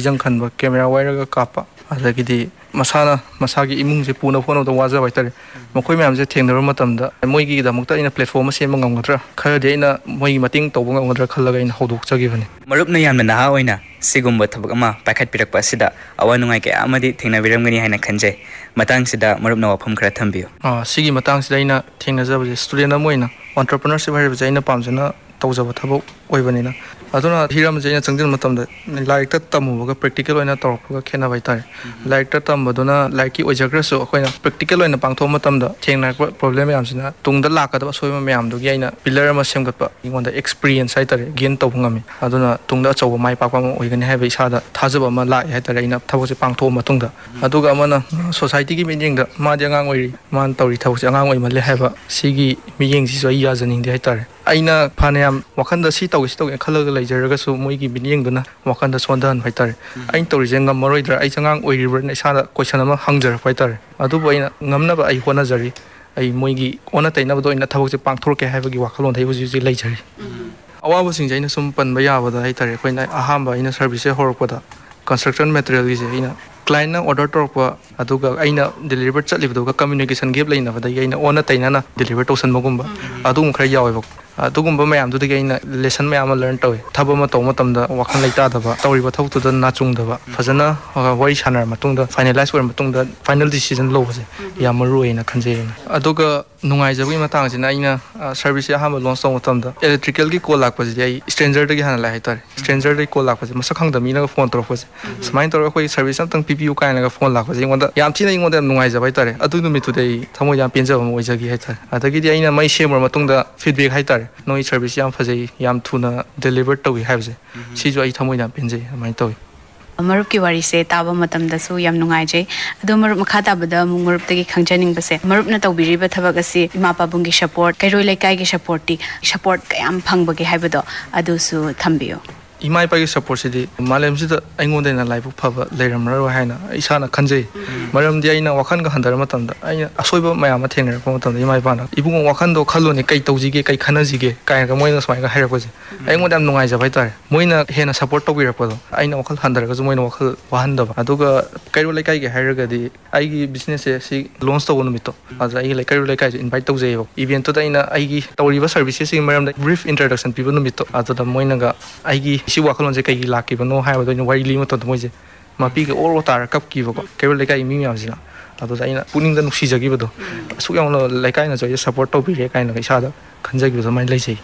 ꯐꯤꯖꯪ ꯈꯟꯕ ꯀꯦꯃꯦꯔꯥ ꯋꯥꯏꯔꯒ ꯀꯥꯞꯄ ꯑꯗꯒꯤꯗꯤ ꯃꯁꯥꯅ ꯃꯁꯥꯒꯤ ꯏꯃꯨꯡꯁꯦ ꯄꯨꯅ ꯍꯣꯠꯅꯕꯗ ꯋꯥꯖꯕ ꯍꯥꯏꯇꯥꯔꯦ ꯃꯈꯣꯏ ꯃꯌꯥꯝꯁꯦ ꯊꯦꯡꯅꯕ ꯃꯇꯝꯗ ꯃꯣꯏꯒꯤꯗꯃꯛꯇ ꯑꯩꯅ ꯄ꯭ꯂꯦꯠꯐꯣꯝ ꯑꯃ ꯁꯦꯝꯕ ꯉꯝꯒꯗ꯭ꯔꯥ ꯈꯔꯗꯤ ꯑꯩꯅ ꯃꯣꯏꯒꯤ ꯃꯇꯦꯡ ꯇꯧꯕ ꯉꯝꯒꯗ꯭ꯔꯥ ꯈꯜꯂꯒ ꯑꯩꯅ ꯍꯧꯗꯣꯛꯆꯈꯤꯕꯅꯤ ꯃꯔꯨꯞꯅ ꯌꯥꯝꯅ ꯅꯍꯥ ꯑꯣꯏꯅ ꯁꯤꯒꯨꯝꯕ ꯊꯕꯛ ꯑꯃ ꯄꯥꯏꯈꯠꯄꯤꯔꯛꯄ ꯑꯁꯤꯗ ꯑꯋꯥ ꯅꯨꯡꯉꯥꯏ ꯀꯌꯥ ꯑꯃꯗꯤ ꯊꯦꯡꯅꯕꯤꯔꯝꯒꯅꯤ ꯍꯥꯏꯅ ꯈꯟꯖꯩ ꯃꯇꯥꯡꯁꯤꯗ ꯃꯔꯨꯞꯅ ꯋꯥꯐꯝ ꯈꯔ ꯊꯝꯕꯤꯌꯨ ꯁꯤꯒꯤ ꯃꯇꯥꯡꯁꯤꯗ ꯑꯩꯅ ꯊꯦꯡꯅꯖꯕꯁꯦ ꯁ꯭ꯇꯨꯗꯦꯟ ꯑꯃ ꯑꯣꯏꯅ ꯑꯣꯟꯇꯔꯄ꯭ꯔꯤꯅꯔꯁꯤꯞ ꯍꯥꯏꯕꯁꯦ ꯑꯩꯅ ꯄꯥꯝꯖꯅ ꯇꯧꯖꯕ ꯊꯕꯛ ꯑꯣꯏꯕꯅꯤꯅ ꯑꯗꯨꯅ ꯍꯤꯔꯝꯁꯦ ꯑꯩꯅ ꯆꯪꯁꯤꯟꯕ ꯃꯇꯝꯗ ꯂꯥꯏꯔꯤꯛꯇ ꯇꯝꯃꯨꯕꯒ ꯄ꯭ꯔꯦꯛꯇꯤꯀꯦꯜ ꯑꯣꯏꯅ ꯇꯧꯔꯛꯄꯒ ꯈꯦꯠꯅꯕ ꯍꯥꯏꯇꯥꯔꯦ ꯂꯥꯏꯔꯤꯛꯇ ꯇꯝꯕꯗꯨꯅ ꯂꯥꯏꯔꯤꯛꯀꯤ ꯑꯣꯏꯖꯈ꯭ꯔꯁꯨ ꯑꯩꯈꯣꯏꯅ ꯄ꯭ꯔꯦꯛꯇꯤꯀꯦꯜ ꯑꯣꯏꯅ ꯄꯥꯡꯊꯣꯛꯄ ꯃꯇꯝꯗ ꯊꯦꯡꯅꯔꯛꯄ ꯄ꯭ꯔꯣꯕ꯭ꯂꯦꯝ ꯃꯌꯥꯝꯁꯤꯅ ꯇꯨꯡꯗ ꯂꯥꯛꯀꯗꯕ ꯑꯁꯣꯏꯕ ꯃꯌꯥꯝꯗꯨꯒꯤ ꯑꯩꯅ ꯄꯤꯂꯔ ꯑꯃ ꯁꯦꯝꯒꯠꯄ ꯑꯩꯉꯣꯟꯗ ꯑꯦꯛꯁꯄꯤꯔꯤꯌꯦꯟꯁ ꯍꯥꯏꯇꯥꯔꯦ ꯒꯦꯟ ꯇꯧꯕ ꯉꯝꯃꯤ ꯑꯗꯨꯅ ꯇꯨꯡꯗ ꯑꯆꯧꯕ ꯃꯥꯏ ꯄꯥꯛꯄ ꯑꯃ ꯑꯣꯏꯒꯅꯤ ꯍꯥꯏꯕ ꯏꯁꯥꯗ ꯊꯥꯖꯕ ꯑꯃ ꯂꯥꯛꯑꯦ ꯍꯥꯏꯇꯥꯔꯦ ꯑꯩꯅ ꯊꯕꯛꯁꯦ ꯄꯥꯡꯊꯣꯛꯑ ꯃꯇꯨꯡꯗ ꯑꯗꯨꯒ ꯑꯃꯅ ꯁꯣꯁꯥꯏꯇꯤꯒꯤ ꯃꯤꯠꯌꯦꯡꯗ ꯃꯥꯗꯤ ꯑꯉꯥꯡ ꯑꯣꯏꯔꯤ ꯃꯥꯅ ꯇꯧꯔꯤ ꯊꯕꯛꯁꯦ ꯑꯉꯥꯡ ꯑꯣꯏꯃꯜꯂꯦ ꯍꯥꯏꯕ ꯁꯤꯒꯤ ꯃꯤꯠꯌꯦꯡꯁꯤꯁꯨ ꯑꯩ ꯌꯥꯖꯅꯤꯡꯗꯦ ꯍꯥꯏꯇꯥꯔꯦ ꯑꯩꯅ ꯐꯅꯌꯥꯝ ꯋꯥꯈꯟꯗ ꯁꯤ ꯇꯧꯒꯦ ꯈꯜꯂꯒ ꯂꯩꯖꯔꯒꯁꯨ ꯃꯣꯏꯒꯤ ꯃꯤꯠꯌꯦꯡꯗꯨꯅ ꯋꯥꯈꯟꯗ ꯁꯣꯟꯊꯍꯟꯕ ꯍꯥꯏꯇꯥꯔꯦ ꯑꯩꯅ ꯇꯧꯔꯤꯁꯦ ꯉꯝꯃꯔꯣꯏꯗ꯭ꯔꯥ ꯑꯩꯁꯦ ꯑꯉꯥꯡ ꯑꯣꯏꯔꯤꯕ꯭ꯔꯅ ꯏꯁꯥꯗ ꯀꯣꯏꯁꯟ ꯑꯃ ꯍꯪꯖꯔꯛꯄ ꯍꯥꯏꯇꯥꯔꯦ ꯑꯗꯨꯕꯨ ꯑꯩꯅ ꯉꯝꯅꯕ ꯑꯩ ꯍꯣꯠꯅꯖꯔꯤ ꯑꯩ ꯃꯣꯏꯒꯤ ꯑꯣꯟꯅ ꯇꯩꯅꯕꯗ ꯑꯣꯏꯅ ꯊꯕꯛꯁꯦ ꯄꯥꯡꯊꯣꯔꯛꯀꯦ ꯍꯥꯏꯕꯒꯤ ꯋꯥꯈꯜꯂꯣꯟꯗ ꯑꯩ ꯍꯧꯖꯤꯛ ꯂꯩꯖꯔꯤ ꯑꯋꯥꯕꯁꯤꯡꯁꯦ ꯑꯩꯅ ꯁꯨꯝ ꯄꯟꯕ ꯌꯥꯕꯗ ꯍꯥꯏꯇꯥꯔꯦ ꯑꯩꯈꯣꯏꯅ ꯑꯍꯥꯟꯕ ꯑꯩꯅ ꯁꯔꯚꯤꯁꯁꯦ ꯍꯧꯔꯛꯄꯗ ꯀꯟꯁꯇ꯭ꯔꯛꯁꯟ ꯃꯦꯇꯔꯤꯌꯦꯜꯒꯤꯁꯦ ꯑꯩꯅ ꯀ꯭ꯂꯥꯏꯟꯠꯅ ꯑꯣꯔꯗꯔ ꯇꯧꯔꯛꯄ ꯑꯗꯨꯒ ꯑꯩꯅ ꯗꯦꯂꯤꯚꯔ ꯆꯠꯂꯤꯕꯗꯨꯒ ꯀꯝꯃ꯭ꯌꯨꯅꯤꯀꯦꯁꯟ ꯒꯦꯞ ꯂꯩꯅꯕꯗꯒꯤ ꯑꯩꯅ ꯑꯣꯟꯅ ꯇꯩꯅꯅ ꯗꯦꯂꯤꯚꯔ ꯇꯧꯁꯟꯕꯒꯨꯝꯕ ꯑꯗꯨꯒꯨꯝꯕ ꯈꯔ ꯌꯥꯎꯋꯦꯕ ꯑꯗꯨꯒꯨꯝꯕ ꯃꯌꯥꯝꯗꯨꯗꯒꯤ ꯑꯩꯅ ꯂꯦꯁꯟ ꯃꯌꯥꯝ ꯑꯃ ꯂꯔꯟ ꯇꯧꯋꯦ ꯊꯕꯛ ꯑꯃ ꯇꯧꯕ ꯃꯇꯝꯗ ꯋꯥꯈꯜ ꯂꯩꯇꯥꯗꯕ ꯇꯧꯔꯤꯕ ꯊꯕꯛꯇꯨꯗ ꯅꯥꯆꯨꯡꯗꯕ ꯐꯖꯅ ꯋꯥꯔꯤ ꯁꯥꯟꯅꯔ ꯃꯇꯨꯡꯗ ꯐꯥꯏꯅꯦꯂꯥꯏꯁ ꯑꯣꯏꯔ ꯃꯇꯨꯡꯗ ꯐꯥꯏꯅꯦꯜ ꯗꯤꯁꯤꯖꯟ ꯂꯧꯕꯁꯦ ꯌꯥꯝ ꯃꯔꯨ ꯑꯣꯏꯅ ꯈꯟꯖꯩ ꯑꯩꯅ ꯑꯗꯨꯒ ꯅꯨꯡꯉꯥꯏꯖꯕꯒꯤ ꯃꯇꯥꯡꯁꯤꯅ ꯑꯩꯅ ꯁꯔꯚꯤꯁꯁꯦ ꯑꯍꯥꯟꯕ ꯂꯣꯟꯆ ꯇꯧꯕ ꯃꯇꯝꯗ ꯏꯂꯦꯛꯇ꯭ꯔꯤꯀꯦꯜꯒꯤ ꯀꯣꯜ ꯂꯥꯛꯄꯁꯤꯗꯤ ꯑꯩ ꯁ꯭ꯇ꯭ꯔꯦꯟꯖꯔꯗꯒꯤ ꯍꯥꯟꯅ ꯂꯥꯛꯑꯦ ꯍꯥꯏꯇꯥꯔꯦ ꯁ꯭ꯇ꯭ꯔꯦꯟꯖꯔꯗꯒꯤ ꯀꯣꯜ ꯂꯥꯛꯄꯁꯦ ꯃꯁꯛ ꯈꯪꯗꯕ ꯃꯤꯅꯒ ꯐꯣꯟ ꯇꯧꯔꯛꯄꯁꯦ ꯁꯨꯃꯥꯏꯅ ꯇꯧꯔꯒ ꯑꯩꯈꯣꯏ ꯁꯔꯚꯤꯁ ꯑꯝꯇꯪ ꯄꯤꯕꯤꯌꯨ ꯀꯥꯏꯅꯒ ꯐꯣꯟ ꯂꯥꯛꯄꯁꯦ ꯑꯩꯉꯣꯟꯗ ꯌꯥꯝ ꯅꯨꯡꯉꯥꯏꯖꯕ ꯍꯥꯏꯇꯥꯔꯦ ꯑꯗꯨ ꯅꯨꯃꯤꯠꯇꯨꯗ ꯑꯩ ꯊꯃꯣꯏꯗ ꯌꯥꯝ ꯄꯦꯟꯖꯕ ꯑꯃ ꯑꯣꯏꯖꯈꯤ ꯍꯥꯏꯇꯥꯔꯦ ꯑꯗꯒꯤꯗꯤ ꯑꯩꯅ ꯃꯩ ꯁꯦꯝꯃꯨꯔ ꯃꯇꯨꯡꯗ ꯐꯤꯗꯕꯦꯛ ꯍꯥꯏꯇꯥꯔꯦ ꯅꯣꯏ ꯁꯔꯚꯤꯁ ꯌꯥꯝ ꯐꯖꯩ ꯌꯥꯝ ꯊꯨꯅ ꯗꯦꯂꯤꯚꯔ ꯇꯧꯏ ꯍꯥꯏꯕꯁꯦ ꯁꯤꯁꯨ ꯑꯩ ꯊꯃꯣꯏꯗ ꯌꯥꯝ ꯄꯦꯟꯖꯩ ꯑꯗꯨꯃꯥꯏꯅ ꯇꯧꯋꯤ ꯃꯔꯨꯞꯀꯤ ꯋꯥꯔꯤꯁꯦ ꯇꯥꯕ ꯃꯇꯝꯗꯁꯨ ꯌꯥꯝ ꯅꯨꯡꯉꯥꯏꯖꯩ ꯑꯗꯣ ꯃꯔꯨꯞ ꯃꯈꯥ ꯇꯥꯕꯗ ꯑꯃꯨꯛ ꯃꯔꯨꯞꯇꯒꯤ ꯈꯪꯖꯅꯤꯡꯕꯁꯦ ꯃꯔꯨꯞꯅ ꯇꯧꯕꯤꯔꯤꯕ ꯊꯕꯛ ꯑꯁꯤ ꯏꯃꯥ ꯄꯥꯕꯨꯡꯒꯤ ꯁꯄꯣꯔꯠ ꯀꯩꯔꯣꯏ ꯂꯩꯀꯥꯏꯒꯤ ꯁꯄꯣꯔꯠ ꯀꯌꯥꯝ ꯐꯪꯕꯒꯦ ꯍꯥꯏꯕꯗꯣ ꯑꯗꯨꯁꯨ ꯊꯝꯕꯤꯌꯨ ꯏꯃꯥ ꯏꯄꯥꯒꯤ ꯁꯄꯣꯔꯠꯁꯤꯗꯤ ꯃꯥꯂꯦꯝꯁꯤꯗ ꯑꯩꯉꯣꯟꯗ ꯍꯦꯟꯅ ꯂꯥꯏꯕꯛ ꯐꯕ ꯂꯩꯔꯝꯃꯔꯣꯏ ꯍꯥꯏꯅ ꯏꯁꯥꯅ ꯈꯟꯖꯩ ꯃꯔꯝꯗꯤ ꯑꯩꯅ ꯋꯥꯈꯜꯒ ꯍꯟꯊꯔ ꯃꯇꯝꯗ ꯑꯩꯅ ꯑꯁꯣꯏꯕ ꯃꯌꯥꯝ ꯑꯃ ꯊꯦꯡꯅꯔꯛꯄ ꯃꯇꯝꯗ ꯏꯃꯥ ꯏꯄꯥꯅ ꯏꯕꯨꯡꯉꯣ ꯋꯥꯈꯟꯗꯣ ꯈꯜꯂꯨꯅꯦ ꯀꯩ ꯇꯧꯁꯤꯒꯦ ꯀꯩ ꯈꯟꯅꯁꯤꯒꯦ ꯀꯥꯏꯅꯒ ꯃꯣꯏꯅ ꯁꯨꯃꯥꯏꯅ ꯍꯥꯏꯔꯛꯄꯁꯦ ꯑꯩꯉꯣꯟꯗ ꯌꯥꯝ ꯅꯨꯡꯉꯥꯏꯖꯕ ꯍꯥꯏꯇꯥꯔꯦ ꯃꯣꯏꯅ ꯍꯦꯟꯅ ꯁꯄꯣꯔꯠ ꯇꯧꯕꯤꯔꯛꯄꯗꯣ ꯑꯩꯅ ꯋꯥꯈꯜ ꯍꯟꯊꯔꯒꯁꯨ ꯃꯣꯏꯅ ꯋꯥꯈꯜ ꯋꯥꯍꯟꯗꯕ ꯑꯗꯨꯒ ꯀꯩꯔꯣꯜ ꯂꯩꯀꯥꯏꯒꯤ ꯍꯥꯏꯔꯒꯗꯤ ꯑꯩꯒꯤ ꯕꯤꯖꯤꯅꯦꯁꯁꯦ ꯁꯤ ꯂꯣꯟꯆ ꯇꯧꯕ ꯅꯨꯃꯤꯠꯇꯣ ꯑꯗꯨꯗ ꯑꯩꯒꯤ ꯀꯩꯔꯣꯜ ꯂꯩꯀꯥꯏꯁꯨ ꯏꯟꯚꯥꯏꯠ ꯇꯧꯖꯩꯌꯦꯕ ꯏꯚꯦꯟꯠꯇꯨꯗ ꯑꯩꯅ ꯑꯩꯒꯤ ꯇꯧꯔꯤꯕ ꯁꯔꯚꯤꯁꯦꯁꯁꯤꯒꯤ ꯃꯔꯝꯗ ꯕ꯭ꯔꯤꯐ ꯏꯟꯇ꯭ꯔꯗꯛꯁꯟ ꯄꯤꯕ ꯅꯨꯃꯤꯠꯇꯣ ꯑꯗꯨꯗ ꯃꯣꯏꯅꯒ ꯑꯩꯒꯤ ꯁꯤ ꯋꯥꯈꯜꯂꯣꯟꯁꯦ ꯀꯩꯒꯤ ꯂꯥꯛꯈꯤꯕꯅꯣ ꯍꯥꯏꯕꯗꯣ ꯑꯩꯅ ꯋꯥꯔꯤ ꯂꯤꯕ ꯃꯇꯝꯗ ꯃꯣꯏꯁꯦ ꯃꯄꯤꯒ ꯑꯣꯔꯣ ꯇꯥꯔ ꯀꯞꯈꯤꯕꯀꯣ ꯀꯩꯔꯣꯜ ꯂꯩꯀꯥꯏꯒꯤ ꯃꯤ ꯃꯌꯥꯝꯁꯤꯅ ꯑꯗꯨꯗ ꯑꯩꯅ ꯄꯨꯛꯅꯤꯡꯗ ꯅꯨꯡꯁꯤꯖꯈꯤꯕꯗꯣ ꯑꯁꯨꯛ ꯌꯥꯝꯅ ꯂꯩꯀꯥꯏꯅꯁꯨ ꯑꯩꯁꯦ ꯁꯄꯣꯔꯠ ꯇꯧꯕꯤꯔꯦ ꯀꯥꯏꯅꯒ ꯏꯁꯥꯗ ꯈꯟꯖꯈꯤꯕꯗꯣ ꯑꯗꯨꯃꯥꯏꯅ ꯂꯩꯖꯩ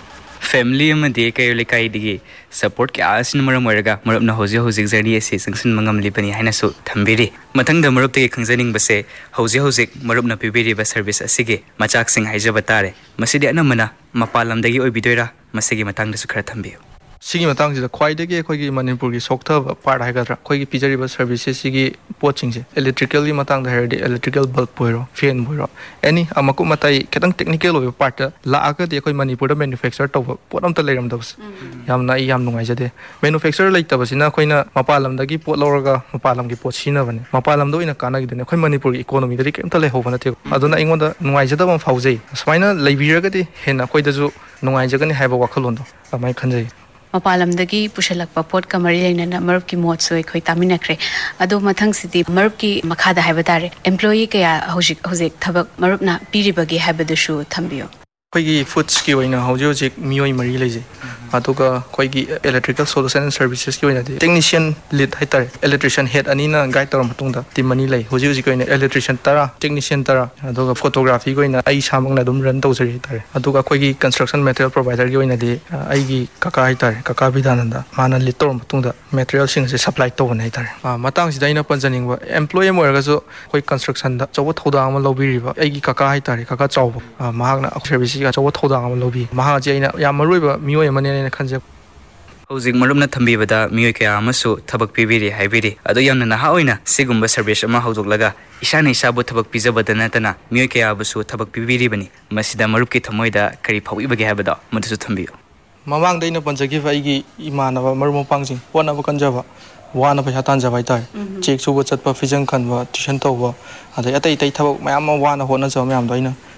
ꯐꯦꯃꯤꯂꯤ ꯑꯃꯗꯤ ꯀꯩꯔꯣꯏ ꯂꯩꯀꯥꯏꯗꯒꯤ ꯁꯄꯣꯔꯠ ꯀꯌꯥ ꯑꯁꯤꯅ ꯃꯔꯝ ꯑꯣꯏꯔꯒ ꯃꯔꯨꯞꯅ ꯍꯧꯖꯤꯛ ꯖꯔꯅꯤ ꯑꯁꯤ ꯆꯪꯁꯤꯟꯕ ꯉꯝꯂꯤꯕꯅꯤ ꯍꯥꯏꯅꯁꯨ ꯊꯝꯕꯤꯔꯤ ꯃꯊꯪꯗ ꯃꯔꯨꯞꯇꯒꯤ ꯈꯪꯖꯅꯤꯡꯕꯁꯦ ꯍꯧꯖꯤꯛ ꯃꯔꯨꯞꯅ ꯄꯤꯕꯤꯔꯤꯕ ꯁꯔꯚꯤꯁ ꯑꯁꯤꯒꯤ ꯃꯆꯥꯛꯁꯤꯡ ꯍꯥꯏꯖꯕ ꯇꯥꯔꯦ ꯃꯁꯤꯗꯤ ꯑꯅꯝꯕꯅ ꯃꯄꯥꯟ ꯂꯝꯗꯒꯤ ꯑꯣꯏꯕꯤꯗꯣꯏꯔꯥ ꯃꯁꯤꯒꯤ ꯃꯇꯥꯡꯗꯁꯨ ꯈꯔ ꯊꯝꯕꯤꯌꯨ ꯁꯤꯒꯤ ꯃꯇꯥꯡꯁꯤꯗ ꯈ꯭ꯋꯥꯏꯗꯒꯤ ꯑꯩꯈꯣꯏꯒꯤ ꯃꯅꯤꯄꯨꯔꯒꯤ ꯁꯣꯛꯊꯕ ꯄꯥꯔꯠ ꯍꯥꯏꯒꯗ꯭ꯔꯥ ꯑꯩꯈꯣꯏꯒꯤ ꯄꯤꯖꯔꯤꯕ ꯁꯔꯚꯤꯁꯦꯁꯁꯤꯒꯤ ꯄꯣꯠꯁꯤꯡꯁꯦ ꯏꯂꯦꯛꯇ꯭ꯔꯤꯀꯦꯜꯒꯤ ꯃꯇꯥꯡꯗ ꯍꯥꯏꯔꯗꯤ ꯏꯂꯦꯛꯇ꯭ꯔꯤꯀꯦꯜ ꯕꯜꯕ ꯑꯣꯏꯔꯣ ꯐꯦꯟꯕꯨ ꯑꯣꯏꯔꯣ ꯑꯦꯅꯤ ꯃꯀꯨꯞ ꯃꯇꯥꯏ ꯈꯤꯇꯪ ꯇꯦꯛꯅꯤꯀꯦꯜ ꯑꯣꯏꯕ ꯄꯥꯔꯠꯇ ꯂꯥꯛꯑꯒꯗꯤ ꯑꯩꯈꯣꯏ ꯃꯅꯤꯄꯨꯔꯗ ꯃꯦꯅꯨꯐꯦꯛꯆꯔ ꯇꯧꯕ ꯄꯣꯠ ꯑꯝꯇ ꯂꯩꯔꯝꯗꯕꯁꯦ ꯌꯥꯝꯅ ꯑꯩ ꯌꯥꯝ ꯅꯨꯡꯉꯥꯏꯖꯗꯦ ꯃꯦꯅꯨꯐꯦꯛꯆꯔ ꯂꯩꯇꯕꯁꯤꯅ ꯑꯩꯈꯣꯏꯅ ꯃꯄꯥꯟ ꯂꯝꯗꯒꯤ ꯄꯣꯠ ꯂꯧꯔꯒ ꯃꯄꯥꯟ ꯂꯝꯒꯤ ꯄꯣꯠ ꯁꯤꯖꯤꯟꯅꯕꯅꯦ ꯃꯄꯥꯟ ꯂꯝꯗ ꯑꯣꯏꯅ ꯀꯥꯟꯅꯈꯤꯗꯣꯏꯅꯦ ꯑꯩꯈꯣꯏ ꯃꯅꯤꯄꯨꯔꯒꯤ ꯏꯀꯣꯅꯣꯃꯤꯗꯗꯤ ꯀꯩꯝꯇ ꯂꯩꯍꯧꯕ ꯅꯠꯇꯦꯕ ꯑꯗꯨꯅ ꯑꯩꯉꯣꯟꯗ ꯅꯨꯡꯉꯥꯏꯖꯗꯕ ꯑꯃ ꯐꯥꯎꯖꯩ ꯁꯨꯃꯥꯏꯅ ꯂꯩꯕꯤꯔꯒꯗꯤ ꯍꯦꯟꯅ ꯑꯩꯈꯣꯏꯗꯁꯨ ꯅꯨꯡꯉꯥꯏꯖꯒꯅꯤ ꯍꯥꯏꯕ ꯋꯥꯈꯜꯂꯣꯟꯗꯣ ꯑꯗꯨꯃꯥꯏꯅ ꯈꯟꯖꯩ ꯃꯄꯥꯟ ꯂꯝꯗꯒꯤ ꯄꯨꯁꯤꯜꯂꯛꯄ ꯄꯣꯠꯀ ꯃꯔꯤ ꯂꯩꯅꯅ ꯃꯔꯨꯞꯀꯤ ꯃꯣꯠꯁꯨ ꯑꯩꯈꯣꯏ ꯇꯥꯃꯤꯟꯅꯈ꯭ꯔꯦ ꯑꯗꯣ ꯃꯊꯪꯁꯤꯗꯤ ꯃꯔꯨꯞꯀꯤ ꯃꯈꯥꯗ ꯍꯥꯏꯕ ꯇꯥꯔꯦ ꯑꯦꯝꯄ꯭ꯂꯣꯌꯤ ꯀꯌꯥ ꯍꯧꯖꯤꯛ ꯊꯕꯛ ꯃꯔꯨꯞꯅ ꯄꯤꯔꯤꯕꯒꯦ ꯍꯥꯏꯕꯗꯨꯁꯨ ꯊꯝꯕꯤꯌꯨ ꯑꯩꯈꯣꯏꯒꯤ ꯐꯨꯗꯁꯀꯤ ꯑꯣꯏꯅ ꯍꯧꯖꯤꯛ ꯃꯤꯑꯣꯏ 4 ꯂꯩꯖꯩ ꯑꯗꯨꯒ ꯑꯩꯈꯣꯏꯒꯤ ꯏꯂꯦꯛꯇ꯭ꯔꯤꯀꯦꯜ ꯁꯣꯂꯨꯁꯟ ꯑꯦꯟ ꯁꯔꯚꯤꯁꯦꯁꯀꯤ ꯑꯣꯏꯅꯗꯤ ꯇꯦꯛꯅꯤꯁꯤꯌꯟ ꯂꯤꯗ ꯍꯥꯏꯇꯥꯔꯦ ꯏꯂꯦꯛꯇ꯭ꯔꯤꯁꯤꯌꯟ ꯍꯦꯗ ꯑꯅꯤꯅ ꯒꯥꯏꯗ ꯇꯧꯔ ꯃꯇꯨꯡꯗ ꯇꯤꯝ 2 ꯂꯩ ꯍꯧꯖꯤꯛꯀꯤ ꯑꯣꯏꯅ ꯏꯂꯦꯛꯇ꯭ꯔꯤꯁꯤꯌꯟ 10 ꯇꯦꯛꯅꯤꯁꯤꯌꯟ 10 ꯑꯗꯨꯒ ꯐꯣꯇꯣꯒ꯭ꯔꯥꯐꯤꯒꯤ ꯑꯣꯏꯅ ꯑꯩ ꯏꯁꯥꯃꯛꯅ ꯑꯗꯨꯝ ꯔꯟ ꯇꯧꯖꯔꯤ ꯍꯥꯏꯇꯥꯔꯦ ꯑꯗꯨꯒ ꯑꯩꯈꯣꯏꯒꯤ ꯀꯟꯁꯇ꯭ꯔꯛꯁꯟ ꯃꯦꯇꯔꯤꯌꯦꯜ ꯄ꯭ꯔꯣꯚꯥꯏꯗꯔꯒꯤ ꯑꯣꯏꯅꯗꯤ ꯑꯩꯒꯤ ꯀꯀꯥ ꯍꯥꯏꯇꯥꯔꯦ ꯀꯀꯥ ꯕꯤꯗꯥꯅꯟꯗ ꯃꯥꯅ ꯂꯤꯗ ꯇꯧꯔ ꯃꯇꯨꯡꯗ ꯃꯦꯇꯔꯤꯌꯦꯜꯁꯤꯡꯁꯦ ꯁꯄ꯭ꯂꯥꯏ ꯇꯧꯕꯅꯦ ꯍꯥꯏꯇꯥꯔꯦ ꯃꯇꯥꯡꯁꯤꯗ ꯑꯩꯅ ꯄꯟꯖꯅꯤꯡꯕ ꯑꯦꯝꯄ꯭ꯂꯣꯌꯤ ꯑꯃ ꯑꯣꯏꯔꯒꯁꯨ ꯑꯩꯈꯣꯏ ꯀꯟꯁꯇ꯭ꯔꯛꯁꯟꯗ ꯑꯆꯧꯕ ꯊꯧꯗꯥꯡ ꯑꯃ ꯂꯧꯕꯤꯔꯤꯕ ꯑꯩꯒꯤ ꯀꯀꯥ ꯍꯥꯏꯇꯥꯔꯦ ꯀꯀꯥ ꯆꯥꯎꯕ ꯃꯍꯥꯛꯅ ꯁꯔꯚꯤꯁꯁꯤꯒꯤ ꯑꯆꯧꯕ ꯊꯧꯗꯥꯡ ꯑꯃ ꯂꯧꯕꯤ ꯃꯍꯥꯛꯁꯦ ꯑꯩꯅ ꯌꯥꯝ ꯃꯔꯨꯑꯣꯏꯕ ꯃꯤꯑꯣꯏ ꯑꯃꯅꯦꯅ ꯈꯟꯖꯩ ꯍꯧꯖꯤꯛ ꯃꯔꯨꯞꯅ ꯊꯝꯕꯤꯕꯗ ꯃꯤꯑꯣꯏ ꯀꯌꯥ ꯑꯃꯁꯨ ꯊꯕꯛ ꯄꯤꯕꯤꯔꯤ ꯍꯥꯏꯕꯤꯔꯤ ꯑꯗꯣ ꯌꯥꯝꯅ ꯅꯍꯥ ꯑꯣꯏꯅ ꯁꯤꯒꯨꯝꯕ ꯁꯔꯚꯤꯁ ꯑꯃ ꯍꯧꯗꯣꯛꯂꯒ ꯏꯁꯥꯅ ꯏꯁꯥꯕꯨ ꯊꯕꯛ ꯄꯤꯖꯕꯗ ꯅꯠꯇꯅ ꯃꯤꯑꯣꯏ ꯀꯌꯥꯕꯨꯁꯨ ꯊꯕꯛ ꯄꯤꯕꯤꯔꯤꯕꯅꯤ ꯃꯁꯤꯗ ꯃꯔꯨꯞꯀꯤ ꯊꯃꯣꯏꯗ ꯀꯔꯤ ꯐꯥꯎꯕꯤꯕꯒꯦ ꯍꯥꯏꯕꯗꯣ ꯃꯗꯨꯁꯨ ꯊꯝꯕꯤꯌꯨ ꯃꯃꯥꯡꯗ ꯑꯩꯅ ꯄꯟꯖꯈꯤꯕ ꯑꯩꯒꯤ ꯏꯃꯥꯟꯅꯕ ꯃꯔꯨꯞ ꯃꯄꯥꯡꯁꯤꯡ ꯍꯣꯠꯅꯕ ꯀꯟꯖꯕ ꯋꯥꯅ ꯄꯩꯁꯥ ꯇꯥꯟꯖꯕ ꯍꯥꯏꯇꯥꯔꯦ ꯆꯦꯛ ꯁꯨꯕ ꯆꯠꯄ ꯐꯤꯖꯪ ꯈꯟꯕ ꯇꯨꯏꯁꯟ ꯇꯧꯕ ꯑꯗꯩ ꯑꯇꯩ ꯊꯕꯛ ꯃꯌꯥꯝ ꯑꯃ ꯋꯥꯅ ꯍꯣꯠꯅꯖꯕ ꯃꯌꯥꯝꯗꯣ ꯑꯩꯅ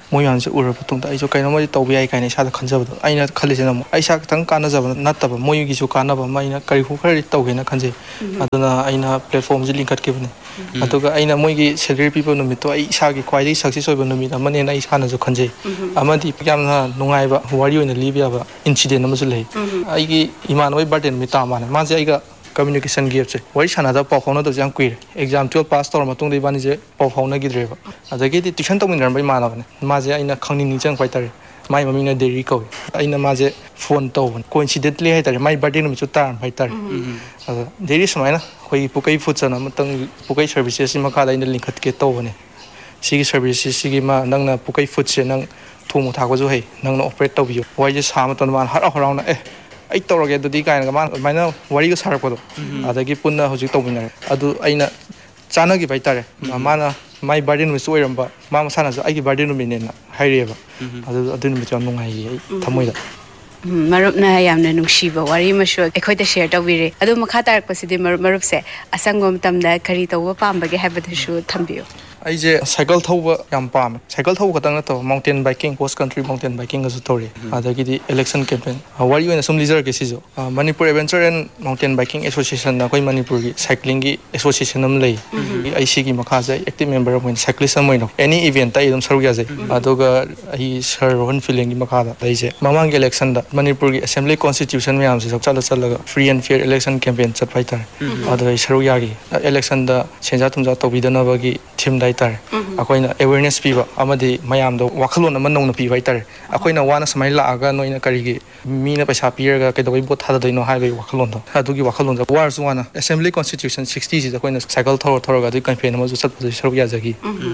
ꯃꯣꯏ ꯃꯌꯥꯝꯁꯦ ꯎꯔꯕ ꯃꯇꯨꯡꯗ ꯑꯩꯁꯨ ꯀꯩꯅꯣꯃꯗꯤ ꯇꯧꯕ ꯌꯥꯏ ꯀꯥꯏꯅ ꯏꯁꯥꯗ ꯈꯟꯖꯕꯗꯣ ꯑꯩꯅ ꯈꯜꯂꯤꯁꯤꯅ ꯑꯃꯨꯛ ꯑꯩ ꯏꯁꯥ ꯈꯤꯇꯪ ꯀꯥꯟꯅꯖꯕ ꯅꯠꯇꯕ ꯃꯣꯏꯒꯤꯁꯨ ꯀꯥꯟꯅꯕ ꯑꯃ ꯑꯩꯅ ꯀꯔꯤꯒꯨꯝꯕ ꯈꯔꯗꯤ ꯇꯧꯒꯦꯅ ꯈꯟꯖꯩ ꯑꯗꯨꯅ ꯑꯩꯅ ꯄ꯭ꯂꯦꯠꯐꯣꯝꯁꯦ ꯂꯤꯡꯈꯠꯈꯤꯕꯅꯤ ꯑꯗꯨꯒ ꯑꯩꯅ ꯃꯣꯏꯒꯤ ꯁꯦꯂꯔꯤ ꯄꯤꯕ ꯅꯨꯃꯤꯠꯇꯣ ꯑꯩ ꯏꯁꯥꯒꯤ ꯈ꯭ꯋꯥꯏꯗꯒꯤ ꯁꯛꯁꯦꯁ ꯑꯣꯏꯕ ꯅꯨꯃꯤꯠ ꯑꯃꯅꯦꯅ ꯑꯩ ꯏꯁꯥꯅꯁꯨ ꯈꯟꯖꯩ ꯑꯃꯗꯤ ꯌꯥꯝꯅ ꯅꯨꯡꯉꯥꯏꯕ ꯋꯥꯔꯤ ꯑꯣꯏꯅ ꯂꯤꯕ ꯌꯥꯕ ꯏꯟꯁꯤꯗꯦꯟ ꯑꯃꯁꯨ ꯂꯩ ꯑꯩꯒꯤ ꯏꯃꯥꯟꯅꯕꯒꯤ ꯕꯥꯔꯗꯦ ꯅꯨꯃꯤꯠ ꯇꯥ ꯃꯥꯜꯂꯦ ꯃꯥꯁꯦ ꯑꯩꯒ ꯀꯝꯃ꯭ꯌꯨꯅꯤꯀꯦꯁꯟ ꯒꯦꯞꯁꯦ ꯋꯥꯔꯤ ꯁꯥꯟꯅꯗꯕ ꯄꯥꯎ ꯐꯥꯎꯅꯗꯕꯁꯦ ꯌꯥꯝ ꯀꯨꯏꯔꯦ ꯑꯦꯛꯖꯥꯝ 12 ꯄꯥꯁ ꯇꯧꯔ ꯃꯇꯨꯡꯗ ꯏꯕꯥꯅꯤꯁꯦ ꯄꯥꯎ ꯐꯥꯎꯅꯈꯤꯗ꯭ꯔꯦꯕ ꯑꯗꯒꯤꯗꯤ ꯇ꯭ꯌꯨꯁꯟ ꯇꯧꯃꯤꯟꯅꯔꯝꯕ ꯏꯃꯥꯟꯅꯕꯅꯦ ꯃꯥꯁꯦ ꯑꯩꯅ ꯅꯤꯡꯁꯤꯡꯉꯛꯄ ꯍꯥꯏꯇꯥꯔꯦ ꯃꯥꯏ ꯃꯃꯤꯡꯅ ꯗꯦꯔꯤ ꯀꯧꯏ ꯑꯩꯅ ꯃꯥꯁꯦ ꯐꯣꯟ ꯇꯧꯕꯅꯦ ꯀꯣꯏꯟꯁꯤꯗꯦꯟꯇꯂꯤ ꯍꯥꯏꯇꯥꯔꯦ ꯃꯥꯏ ꯕꯥꯔꯗꯦ ꯅꯨꯃꯤꯠꯁꯨ ꯇꯥꯔꯝꯕ ꯍꯥꯏꯇꯥꯔꯦ ꯑꯗꯣ ꯗꯦꯔꯤ ꯁꯨꯃꯥꯏꯅ ꯑꯩꯈꯣꯏꯒꯤ ꯄꯨꯀꯩ ꯐꯨꯗꯁꯅ ꯑꯃꯇꯪ ꯄꯨꯀꯩ ꯁꯔꯚꯤꯁꯦꯁꯀꯤ ꯃꯈꯥꯗ ꯑꯩꯅ ꯂꯤꯡꯈꯠꯀꯦ ꯇꯧꯕꯅꯦ ꯁꯤꯒꯤ ꯁꯔꯚꯤꯁꯁꯤꯒꯤ ꯅꯪꯅ ꯄꯨꯀꯩ ꯐꯨꯗꯁꯦ ꯅꯪ ꯊꯣꯡꯕ ꯊꯥꯛꯄꯁꯨ ꯍꯩ ꯅꯪꯅ ꯑꯣꯄꯔꯦꯠ ꯇꯧꯕꯤꯌꯨ ꯋꯥꯔꯤꯁꯦ ꯁꯥꯕ ꯃꯇꯝꯗ ꯃꯥꯅ ꯍꯔꯥꯎ ꯍꯔꯥꯎꯅ ꯑꯩ ꯇꯧꯔꯒꯦ ꯑꯗꯨꯗꯤ ꯀꯥꯏꯅꯒ ꯃꯥꯅ ꯑꯗꯨꯃꯥꯏꯅ ꯋꯥꯔꯤꯒ ꯁꯥꯔꯛꯄꯗꯣ ꯑꯗꯒꯤ ꯄꯨꯟꯅ ꯍꯧꯖꯤꯛ ꯇꯧꯃꯤꯟꯅꯔꯦ ꯑꯗꯨ ꯑꯩꯅ ꯆꯥꯟꯅꯈꯤꯕ ꯍꯥꯏꯇꯥꯔꯦ ꯃꯥꯅ ꯃꯥꯏ ꯕꯥꯔꯗꯦ ꯅꯨꯃꯤꯠꯁꯨ ꯑꯣꯏꯔꯝꯕ ꯃꯥ ꯃꯁꯥꯅꯁꯨ ꯑꯩꯒꯤ ꯕꯥꯔꯗꯦ ꯅꯨꯃꯤꯠꯅꯦꯅ ꯍꯥꯏꯔꯛꯑꯦꯕ ꯑꯗꯨ ꯅꯨꯃꯤꯠꯇꯨ ꯌꯥꯝ ꯅꯨꯡꯉꯥꯏꯌꯦ ꯑꯩ ꯊꯃꯣꯏꯗ ꯃꯔꯨꯞꯅ ꯌꯥꯝꯅ ꯅꯨꯡꯁꯤꯕ ꯋꯥꯔꯤ ꯑꯃꯁꯨ ꯑꯩꯈꯣꯏꯗ ꯁꯦꯌꯔ ꯇꯧꯕꯤꯔꯦ ꯑꯗꯨ ꯃꯈꯥ ꯇꯥꯔꯛꯄꯁꯤꯗꯤ ꯃꯔꯨꯞꯁꯦ ꯑꯁꯪꯕ ꯃꯇꯝꯗ ꯀꯔꯤ ꯇꯧꯕ ꯄꯥꯝꯕꯒꯦ ꯍꯥꯏꯕꯗꯨꯁꯨ ꯊꯝꯕꯤꯌꯨ ꯑꯩꯁꯦ ꯁꯥꯏꯀꯜ ꯊꯧꯕ ꯌꯥꯝ ꯄꯥꯝꯃꯦ ꯁꯥꯏꯀꯜ ꯊꯧꯕ ꯈꯛꯇꯪ ꯅꯠꯇꯕ mountain biking cross country mountain ꯕꯥꯏꯀꯤꯡꯒꯁꯨ ꯇꯧꯔꯤ ꯑꯗꯒꯤꯗꯤ ꯏꯂꯦꯛꯁꯟ ꯀꯦꯝꯄꯦꯟ ꯋꯥꯔꯤ ꯑꯣꯏꯅ ꯁꯨꯝ ꯂꯤꯖꯔꯛꯀꯦ ꯁꯤꯁꯨ Manipur adventure and mountain biking association ꯑꯩꯈꯣꯏ ꯃꯅꯤꯄꯨꯔꯒꯤ ꯁꯥꯏꯀ꯭ꯂꯤꯡꯒꯤ ꯑꯦꯁꯣꯁꯤꯌꯦꯁꯟ ꯑꯃ ꯂꯩ ꯑꯩ ꯁꯤꯒꯤ ꯃꯈꯥꯁꯦ ꯑꯦꯛꯇꯤꯚ ꯃꯦꯝꯕꯔ ꯑꯃ ꯑꯣꯏꯅ ꯁꯥꯏꯀ꯭ꯂꯤꯁ ꯑꯃ ꯑꯣꯏꯅ ꯑꯦꯅꯤ ꯏꯚꯦꯟꯇ ꯑꯩ ꯑꯗꯨꯝ ꯁꯔꯨꯛ ꯌꯥꯖꯩ ꯑꯗꯨꯒ ꯑꯩ ꯁꯔ ꯔꯣꯍꯟ ꯐꯤꯂꯦꯡꯒꯤ ꯃꯈꯥꯗ ꯑꯩꯁꯦ ꯃꯃꯥꯡꯒꯤ ꯏꯂꯦꯛꯁꯟꯗ ꯃꯅꯤꯄꯨꯔꯒꯤ ꯑꯦꯁꯦꯝꯕ꯭ꯂꯤ ꯀꯣꯟꯁꯇꯤꯇ꯭ꯌꯨꯁꯟ ꯃꯌꯥꯝꯁꯤꯁꯨ ꯆꯠꯂꯒ free and fear election campaign ꯆꯠꯄ ꯍꯥꯏꯇꯥꯔꯦ ꯑꯗꯨꯗ ꯑꯩ ꯁꯔꯨꯛ ꯌꯥꯈꯤ ꯏꯂꯦꯛꯁꯟꯗ ꯁꯦꯟꯖꯥ ꯊꯨꯝꯖꯥ ꯇꯧꯕꯤꯗꯅꯕꯒꯤ ꯊꯤꯝꯗ ꯍꯥꯏꯇꯥꯔꯦ ꯑꯩꯈꯣꯏꯅ ꯑꯦꯋꯦꯔꯅꯦꯁ ꯄꯤꯕ ꯑꯃꯗꯤ ꯃꯌꯥꯝꯗ ꯋꯥꯈꯜꯂꯣꯟ ꯑꯃ ꯅꯧꯅ ꯄꯤꯕ ꯍꯥꯏꯇꯥꯔꯦ ꯑꯩꯈꯣꯏꯅ ꯋꯥꯅ ꯁꯨꯃꯥꯏꯅ ꯂꯥꯛꯑꯒ ꯅꯣꯏꯅ ꯀꯔꯤꯒꯤ ꯃꯤꯅ ꯄꯩꯁꯥ ꯄꯤꯔꯒ ꯀꯩꯗꯧꯕꯩ ꯚꯣꯠ ꯊꯥꯗꯗꯣꯏꯅꯣ ꯍꯥꯏꯕꯒꯤ ꯋꯥꯈꯜꯂꯣꯟꯗꯣ ꯑꯗꯨꯒꯤ ꯋꯥꯈꯜꯂꯣꯟꯗ ꯋꯥꯔꯁꯨ ꯋꯥꯅ ꯑꯦꯁꯦꯝꯕ꯭ꯂꯤ ꯀꯣꯟꯁꯇꯤꯇ꯭ꯌꯨꯁꯟ 60ꯁꯤꯗ ꯑꯩꯈꯣꯏꯅ ꯁꯥꯏꯀꯜ ꯊꯧꯔꯒ ꯑꯗꯨꯒꯤ ꯀꯦꯝꯄꯦꯟ ꯑꯃꯁꯨ ꯆꯠꯄꯗ ꯁꯔꯨꯛ ꯌꯥꯖꯈꯤ